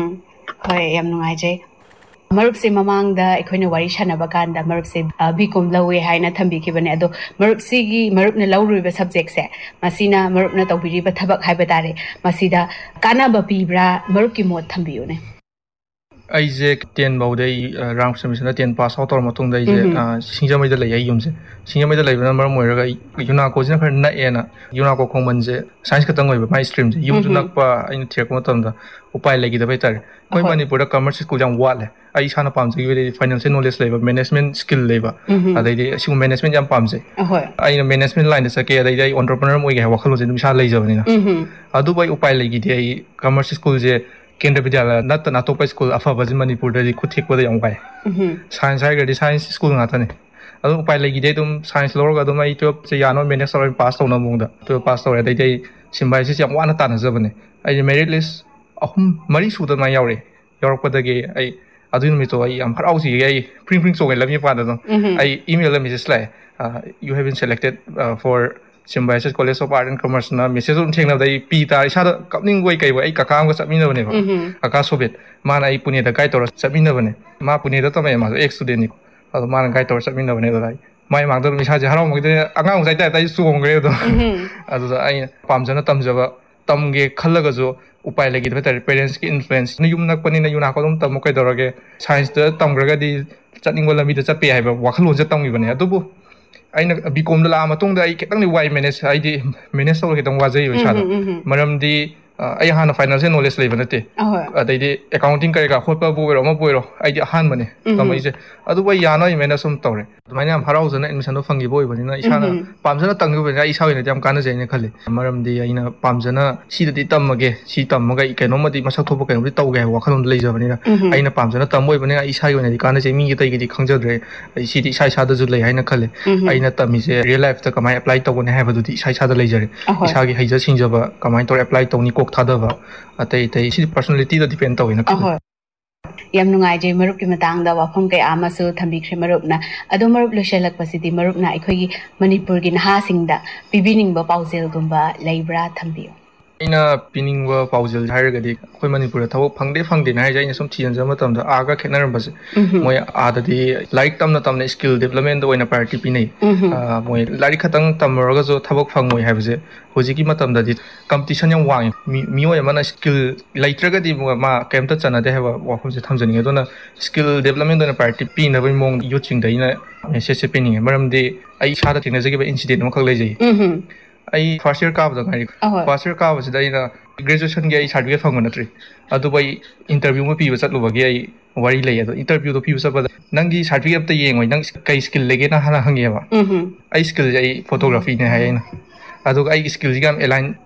ꯍꯣꯏ ꯌꯥꯝ ꯅꯨꯡꯉꯥꯏꯖꯩ ꯃꯔꯨꯞꯁꯦ ꯃꯃꯥꯡꯗ ꯑꯩꯈꯣꯏꯅ ꯋꯥꯔꯤ ꯁꯥꯟꯅꯕ ꯀꯥꯟꯗ ꯃꯔꯨꯞꯁꯦ ꯕꯤꯀꯣꯝ ꯂꯧꯋꯦ ꯍꯥꯏꯅ ꯊꯝꯕꯤꯈꯤꯕꯅꯦ ꯑꯗꯣ ꯃꯔꯨꯞꯅ ꯂꯧꯔꯨꯔꯤꯕ ꯁꯕꯖꯦꯛꯁꯦ ꯃꯁꯤꯅ ꯃꯔꯨꯞꯅ ꯇꯧꯕꯤꯔꯤꯕ ꯊꯕꯛ ꯍꯥꯏꯕ ꯇꯥꯔꯦ ꯃꯁꯤꯗ ꯀꯥꯟꯅꯕ ꯄꯤꯕ꯭ꯔꯥ ꯃꯔꯨꯞꯀꯤ ꯃꯣꯠ ꯊꯝꯕꯤꯌꯨꯅꯦ ꯑꯩꯁꯦ 10 ꯐꯥꯎꯗ ꯑꯩ ꯔꯥꯃꯀ꯭ꯔꯤꯁꯅ ꯃꯤꯁꯟꯗ 10 ꯄꯥꯁ ꯑꯥꯎꯠ ꯇꯧꯔ ꯃꯇꯨꯡꯗ ꯑꯩꯁꯦ ꯁꯤꯡꯖꯃꯩꯗ ꯂꯩ ꯑꯩ ꯌꯨꯝꯁꯦ ꯁꯤꯡꯖꯃꯩꯗ ꯂꯩꯕꯅ ꯃꯔꯝ ꯑꯣꯏꯔꯒ ꯑꯩ ꯌꯨꯅꯥꯀꯣꯁꯤꯅ ꯈꯔ ꯅꯛꯑꯦꯅ ꯌꯨꯅꯥꯀꯣ ꯈꯣꯡꯃꯟꯁꯦ ꯁꯥꯏꯟꯁ ꯈꯛꯇꯪ ꯑꯣꯏꯕ ꯃꯥꯏ ꯁ꯭ꯇ꯭ꯔꯤꯝꯁꯦ ꯌꯨꯝꯁꯨ ꯅꯛꯄ ꯑꯩꯅ ꯊꯤꯔꯛꯄ ꯃꯇꯝꯗ ꯎꯄꯥꯏ ꯂꯩꯈꯤꯗꯕ ꯍꯥꯏꯇꯥꯔꯦ ꯑꯩꯈꯣꯏ ꯃꯅꯤꯄꯨꯔꯗ ꯀꯃꯔꯁ ꯁ꯭ꯀꯨꯜ ꯌꯥꯝ ꯋꯥꯠꯂꯦ ꯑꯩ ꯏꯁꯥꯅ ꯄꯥꯝꯖꯈꯤꯕꯗꯤ ꯐꯥꯏꯅꯥꯟꯁꯤꯌꯦꯜ ꯅꯣꯂꯦꯖ ꯂꯩꯕ ꯃꯦꯅꯦꯖꯃꯦꯟꯠ ꯁ꯭ꯀꯤꯜ ꯂꯩꯕ ꯑꯗꯩꯗꯤ ꯑꯁꯤꯒꯨꯝꯕ ꯃꯦꯅꯦꯖꯃꯦꯟꯠ ꯌꯥꯝ ꯄꯥꯝꯖꯩ ꯑꯩꯅ ꯃꯦꯅꯦꯖꯃꯦꯟꯠ ꯂꯥꯏꯟꯗ ꯆꯠꯀꯦ ꯑꯗꯩꯗꯤ ꯑꯩ ꯑꯣꯟꯇꯔꯄ꯭ꯔꯅꯔ ꯑꯃ ꯑꯣꯏꯒꯦ ꯍꯥꯏꯕ ꯋꯥꯈꯜꯂꯣꯟꯁꯦ ꯑꯗꯨꯝ ꯏꯁꯥ ꯂꯩꯖꯕꯅꯤꯅ ꯑꯗꯨꯕꯨ ꯑꯩ ꯎꯄꯥꯏ ꯂꯩꯈꯤꯗꯦ ꯑꯩ ꯀꯃꯔꯁ ꯁ꯭ꯀꯨꯜꯁꯦ ꯀꯦꯟꯗ꯭ꯔ ꯕꯤꯗ꯭ꯌꯥꯂꯌ ꯅꯠꯇꯅ ꯑꯇꯣꯞꯄ ꯁ꯭ꯀꯨꯜ ꯑꯐꯕꯁꯦ ꯃꯅꯤꯄꯨꯔꯗꯗꯤ ꯈꯨꯠ ꯊꯦꯛꯄꯗ ꯌꯥꯝ ꯋꯥꯏ ꯁꯥꯏꯟꯁ ꯍꯥꯏꯔꯒꯗꯤ ꯁꯥꯏꯟꯁ ꯁ꯭ꯀꯨꯜ ꯉꯥꯛꯇꯅꯤ ꯑꯗꯨꯝ ꯎꯄꯥꯏ ꯂꯩꯈꯤꯗꯦ ꯑꯗꯨꯝ ꯁꯥꯏꯟꯁ ꯂꯧꯔꯒ ꯑꯗꯨꯝ ꯑꯩ 12ꯁꯦ ꯌꯥꯅꯕ ꯃꯦꯅꯦꯖ ꯇꯧꯔꯒ ꯄꯥꯁ ꯇꯧꯅꯕ ꯃꯑꯣꯡꯗ 12 ꯄꯥꯁ ꯇꯧꯔꯦ ꯑꯗꯩꯗꯤ ꯑꯩ ꯁꯤꯝꯕꯥꯏꯁꯤꯁ ꯌꯥꯝ ꯋꯥꯅ ꯇꯥꯟꯅꯖꯕꯅꯦ ꯑꯩꯁꯦ ꯃꯦꯔꯤꯠ ꯂꯤꯁ 3-4 ꯁꯨꯗ ꯑꯗꯨꯃꯥꯏꯅ ꯌꯥꯎꯔꯛꯑꯦ ꯌꯥꯎꯔꯛꯄꯗꯒꯤ ꯑꯩ ꯑꯗꯨꯒꯤ ꯅꯨꯃꯤꯠꯇꯣ ꯑꯩ ꯌꯥꯝ ꯍꯔꯥꯎꯖꯩ ꯑꯩ ꯐ꯭ꯔꯤꯡ ꯆꯣꯡꯉꯦ ꯂꯝꯕꯤ ꯃꯄꯥꯟꯗ ꯑꯗꯨꯝ ꯑꯩ ꯏꯃꯦꯜꯗ ꯃꯦꯁꯦꯖ ꯂꯥꯛꯑꯦ U ꯍꯦভ bin selected four ꯁꯤꯝꯕꯥꯏꯁꯤꯁ college of art and ꯀꯃꯔꯁꯅ message ꯑꯗꯨꯝ ꯊꯦꯡꯅꯕꯗ ꯑꯩ ꯄꯤ ꯇꯥꯔꯦ ꯏꯁꯥꯗ ꯀꯞꯅꯤꯡꯕꯣꯏ ꯀꯩꯕꯣꯏ ꯑꯩ ꯀꯀꯥ ꯑꯃꯒ ꯆꯠꯃꯤꯟꯅꯕꯅꯦꯕ ꯀꯀꯥ ꯁꯣꯕꯤꯠ ꯃꯥꯅ ꯑꯩ ꯄꯨꯅꯦꯗ ꯒꯥꯏꯗ ꯇꯧꯔ ꯆꯠꯃꯤꯟꯅꯕꯅꯦ ꯃꯥ ꯄꯨꯅꯦꯗ ꯇꯝꯃꯛꯑꯦ ꯃꯥꯁꯨ ꯑꯦꯛꯁ ꯁ꯭ꯇꯨꯗꯦꯟꯅꯤ ꯑꯗꯣ ꯃꯥꯅ ꯒꯥꯏꯗ ꯇꯧꯔ ꯆꯠꯃꯤꯟꯅꯕꯅꯦ ꯑꯗꯨꯗ ꯑꯩ ꯃꯥꯏ ꯃꯥꯡꯗ ꯑꯗꯨꯝ ꯏꯁꯥꯁꯦ ꯍꯔꯥꯎꯕꯒꯤꯗ ꯑꯉꯥꯡ ꯃꯆꯥꯏ ꯇꯥꯏꯞꯇ ꯑꯩ ꯆꯣꯡꯈ꯭ꯔꯦ ꯑꯗꯨꯝ ꯑꯗꯨꯗ ꯑꯩꯅ ꯄꯥꯝꯖꯅ ꯇꯝꯖꯕ ꯇꯝꯒꯦ ꯈꯜꯂꯒꯁꯨ ꯎꯄꯥꯏ ꯂꯩꯈꯤꯗꯕ ꯍꯥꯏꯇꯥꯔꯦ ꯄꯦꯔꯦꯟꯁꯀꯤ ꯏꯟꯐ꯭ꯂꯨꯌꯦꯟꯁ ꯌꯨꯝ ꯅꯛꯄꯅꯤꯅ ꯌꯨꯅꯥꯀꯣ ꯑꯗꯨꯝ ꯇꯝꯃꯣ ꯀꯩꯗꯧꯔꯒꯦ ꯁꯥꯏꯟꯁꯇ ꯇꯝꯈ꯭ꯔꯒꯗꯤ ꯆꯠꯅꯤꯡꯕ ꯂꯝꯕꯤꯗ ꯆꯠꯄ ꯌꯥꯏ ꯍꯥꯏꯕ ꯋꯥꯈꯜꯂꯣꯟꯁꯦ ꯇꯝꯈꯤꯕꯅꯦ ꯑꯗꯨꯕꯨ ꯑꯩꯅ ꯕꯤ ꯀꯣꯝꯗ ꯂꯥꯛꯑ ꯃꯇꯨꯡꯗ ꯑꯩ ꯈꯤꯇꯪꯗꯤ ꯋꯥꯏ ꯍꯥꯏꯗꯤ ꯃꯦꯅꯦꯖ ꯇꯧꯕ ꯈꯤꯇꯪ ꯋꯥꯖꯩꯕ ꯏꯁꯥꯗ ꯃꯔꯝꯗꯤ ꯑꯩ ꯍꯥꯟꯅ ꯐꯥꯏꯅꯥꯟꯁꯤꯌꯦꯜ ꯅꯣꯂꯦꯖ ꯂꯩꯕ ꯅꯠꯇꯦ ꯑꯗꯩꯗꯤ ꯑꯦꯀꯥꯎꯟꯇꯤꯡ ꯀꯩꯀꯥ ꯍꯣꯠꯄꯕꯨ ꯑꯣꯏꯔꯣ ꯑꯃꯕꯨ ꯑꯣꯏꯔꯣ ꯑꯩꯗꯤ ꯑꯍꯥꯟꯕꯅꯦ ꯇꯝꯃꯛꯏꯁꯦ ꯑꯗꯨꯕꯨ ꯑꯩ ꯌꯥꯅꯕ ꯃꯦꯅꯦꯖ ꯁꯨꯝ ꯇꯧꯔꯦ ꯑꯗꯨꯃꯥꯏꯅ ꯌꯥꯝ ꯍꯔꯥꯎꯖꯅ ꯑꯦꯗꯃꯤꯁꯟꯗꯣ ꯐꯪꯈꯤꯕ ꯑꯣꯏꯕꯅꯤꯅ ꯏꯁꯥꯅ ꯄꯥꯝꯖꯅ ꯇꯝꯈꯤꯕꯅꯤꯅ ꯑꯩ ꯏꯁꯥ ꯑꯣꯏꯅꯗꯤ ꯌꯥꯝ ꯀꯥꯟꯅꯖꯩꯅ ꯈꯜꯂꯤ ꯃꯔꯝꯗꯤ ꯑꯩꯅ ꯄꯥꯝꯖꯅ ꯁꯤꯗꯗꯤ ꯇꯝꯃꯒꯦ ꯁꯤ ꯇꯝꯃꯒ ꯑꯩ ꯀꯩꯅꯣꯝꯃꯗꯤ ꯃꯁꯛ ꯊꯣꯛꯄ ꯀꯩꯅꯣꯝꯗꯤ ꯇꯧꯒꯦ ꯍꯥꯏꯕ ꯋꯥꯈꯜꯂꯣꯟꯗ ꯂꯩꯖꯕꯅꯤꯅ ꯑꯩꯅ ꯄꯥꯝꯖꯅ ꯇꯝꯕ ꯑꯣꯏꯕꯅꯤꯅ ꯑꯩ ꯏꯁꯥꯒꯤ ꯑꯣꯏꯅꯗꯤ ꯀꯥꯟꯅꯖꯩ ꯃꯤꯒꯤ ꯑꯇꯩꯒꯤꯗꯤ ꯈꯪꯖꯗ꯭ꯔꯦ ꯑꯩ ꯁꯤꯗꯤ ꯏꯁꯥꯗꯁꯨ ꯂꯩ ꯍꯥꯏꯅ ꯈꯜꯂꯤ ꯑꯩꯅ ꯇꯝꯃꯤꯁꯦ ꯔꯤꯌꯦꯜ ꯂꯥꯏꯐꯇ ꯀꯃꯥꯏꯅ ꯑꯦꯄ꯭ꯂꯥꯏ ꯇꯧꯒꯅꯤ ꯍꯥꯏꯕꯗꯨꯗꯤ ꯏꯁꯥꯗ ꯂꯩꯖꯔꯦ ꯏꯁꯥꯒꯤ ꯍꯩꯖ ꯁꯤꯡꯖꯕ ꯀꯃꯥꯏꯅ ꯇꯧꯔ ꯑꯦꯄ꯭ꯂꯥꯏ ꯇꯧꯅꯤ ꯀꯣꯛ ꯊꯥꯗꯕ ꯑꯇꯩ ꯁꯤꯗꯤ ꯄꯔꯁꯣꯅꯦꯂꯤꯇꯤꯗ ꯗꯤꯄꯦꯟ ꯇꯧꯋꯦꯅ ꯈꯜꯂꯤ ꯌꯥꯝ ꯅꯨꯡꯉꯥꯏꯖꯩ ꯃꯔꯨꯞꯀꯤ ꯃꯇꯥꯡꯗ ꯋꯥꯐꯝ ꯀꯌꯥ ꯑꯃꯁꯨ ꯊꯝꯕꯤꯈ꯭ꯔꯦ ꯃꯔꯨꯞꯅ ꯑꯗꯣ ꯃꯔꯨꯞ ꯂꯣꯏꯁꯤꯜꯂꯛꯄꯁꯤꯗꯤ ꯃꯔꯨꯞꯅ ꯑꯩꯈꯣꯏꯒꯤ ꯃꯅꯤꯄꯨꯔꯒꯤ ꯅꯍꯥꯁꯤꯡꯗ ꯄꯤꯕꯤꯅꯤꯡꯕ ꯄꯥꯎꯖꯦꯜꯒꯨꯝꯕ ꯂꯩꯕ꯭ꯔꯥ ꯊꯝꯕꯤꯌꯨ ꯑꯩꯅ ꯄꯤꯅꯤꯡꯕ ꯄꯥꯎꯖꯦꯜ ꯍꯥꯏꯔꯒꯗꯤ ꯑꯩꯈꯣꯏ ꯃꯅꯤꯄꯨꯔꯗ ꯊꯕꯛ ꯐꯪꯗꯦꯅ ꯍꯥꯏꯔꯤꯁꯦ ꯑꯩꯅ ꯁꯨꯝ ꯊꯤꯖꯤꯟꯖꯕ ꯃꯇꯝꯗ ꯑꯥꯒ ꯈꯦꯠꯅꯔꯝꯕꯁꯦ ꯃꯣꯏ ꯑꯥꯗꯗꯤ ꯂꯥꯏꯔꯤꯛ ꯇꯝꯅ ꯁ꯭ꯀꯤꯜ ꯗꯦꯕꯂꯞꯃꯦꯟꯗ ꯑꯣꯏꯅ ꯄ꯭ꯔꯥꯏꯌꯣꯔꯤꯇꯤ ꯄꯤꯅꯩ ꯃꯣꯏ ꯂꯥꯏꯔꯤꯛ ꯈꯛꯇꯪ ꯇꯝꯃꯨꯔꯒꯁꯨ ꯊꯕꯛ ꯐꯪꯉꯣꯏ ꯍꯥꯏꯕꯁꯦ ꯍꯧꯖꯤꯛꯀꯤ ꯃꯇꯝꯗꯗꯤ ꯀꯝꯄꯤꯇꯤꯁꯟ ꯌꯥꯝ ꯋꯥꯡꯉꯤ ꯃꯤꯑꯣꯏ ꯑꯃꯅ ꯁ꯭ꯀꯤꯜ ꯂꯩꯇ꯭ꯔꯒꯗꯤ ꯃꯥ ꯀꯩꯝꯇ ꯆꯠꯅꯗꯦ ꯍꯥꯏꯕ ꯋꯥꯐꯝꯁꯦ ꯊꯝꯖꯅꯤꯡꯉꯦ ꯑꯗꯨꯅ ꯁ꯭ꯀꯤꯜ ꯗꯦꯕꯂꯞꯃꯦꯟꯗ ꯑꯣꯏꯅ ꯄ꯭ꯔꯥꯏꯌꯣꯔꯤꯇꯤ ꯄꯤꯅꯕꯒꯤ ꯃꯑꯣꯡ ꯌꯨꯠꯁꯤꯡꯗ ꯑꯩꯅ ꯃꯦꯁꯦꯖꯁꯦ ꯄꯤꯅꯤꯡꯉꯦ ꯃꯔꯝꯗꯤ ꯑꯩ ꯏꯁꯥꯗ ꯊꯦꯡꯅꯖꯈꯤꯕ ꯏꯟꯁꯤꯗꯦꯟꯠ ꯑꯃꯈꯛ ꯂꯩꯖꯩ ꯑꯩ ꯐꯥꯔꯁ ꯌꯔ ꯀꯥꯕꯗ ꯉꯥꯏꯔꯤ ꯐꯥꯔꯁ ꯌꯔ ꯀꯥꯕꯁꯤꯗ ꯑꯩꯅ ꯒ꯭ꯔꯦꯖꯨꯑꯦꯁꯟꯒꯤ ꯑꯩ ꯁꯥꯔꯇꯤꯐꯤꯀꯦꯠ ꯐꯪꯕ ꯅꯠꯇ꯭ꯔꯤ ꯑꯗꯨꯕꯨ ꯑꯩ ꯏꯟꯇꯔꯚ꯭ꯌꯨ ꯑꯃ ꯄꯤꯕ ꯆꯠꯂꯨꯕꯒꯤ ꯑꯩ ꯋꯥꯔꯤ ꯂꯩ ꯑꯗꯣ ꯏꯟꯇꯔꯚ꯭ꯌꯨꯗꯣ ꯄꯤꯕ ꯆꯠꯄꯗ ꯅꯪꯒꯤ ꯁꯥꯔꯇꯤꯐꯤꯀꯦꯠ ꯑꯝꯇ ꯌꯦꯡꯉꯣꯏ ꯅꯪ ꯀꯩ ꯁ꯭ꯀꯤꯜ ꯂꯩꯒꯦꯅ ꯍꯥꯟꯅ ꯍꯪꯉꯦꯕ ꯑꯩ ꯁ꯭ꯀꯤꯜꯁꯦ ꯑꯩ ꯐꯣꯇꯣꯒ꯭ꯔꯥꯐꯤꯅꯦ ꯍꯥꯏ ꯑꯩꯅ ꯑꯗꯨꯒ ꯑꯩꯒꯤ ꯁ꯭ꯀꯤꯜꯁꯤꯒ ꯌꯥꯝ ꯑꯦꯂꯥꯏꯟ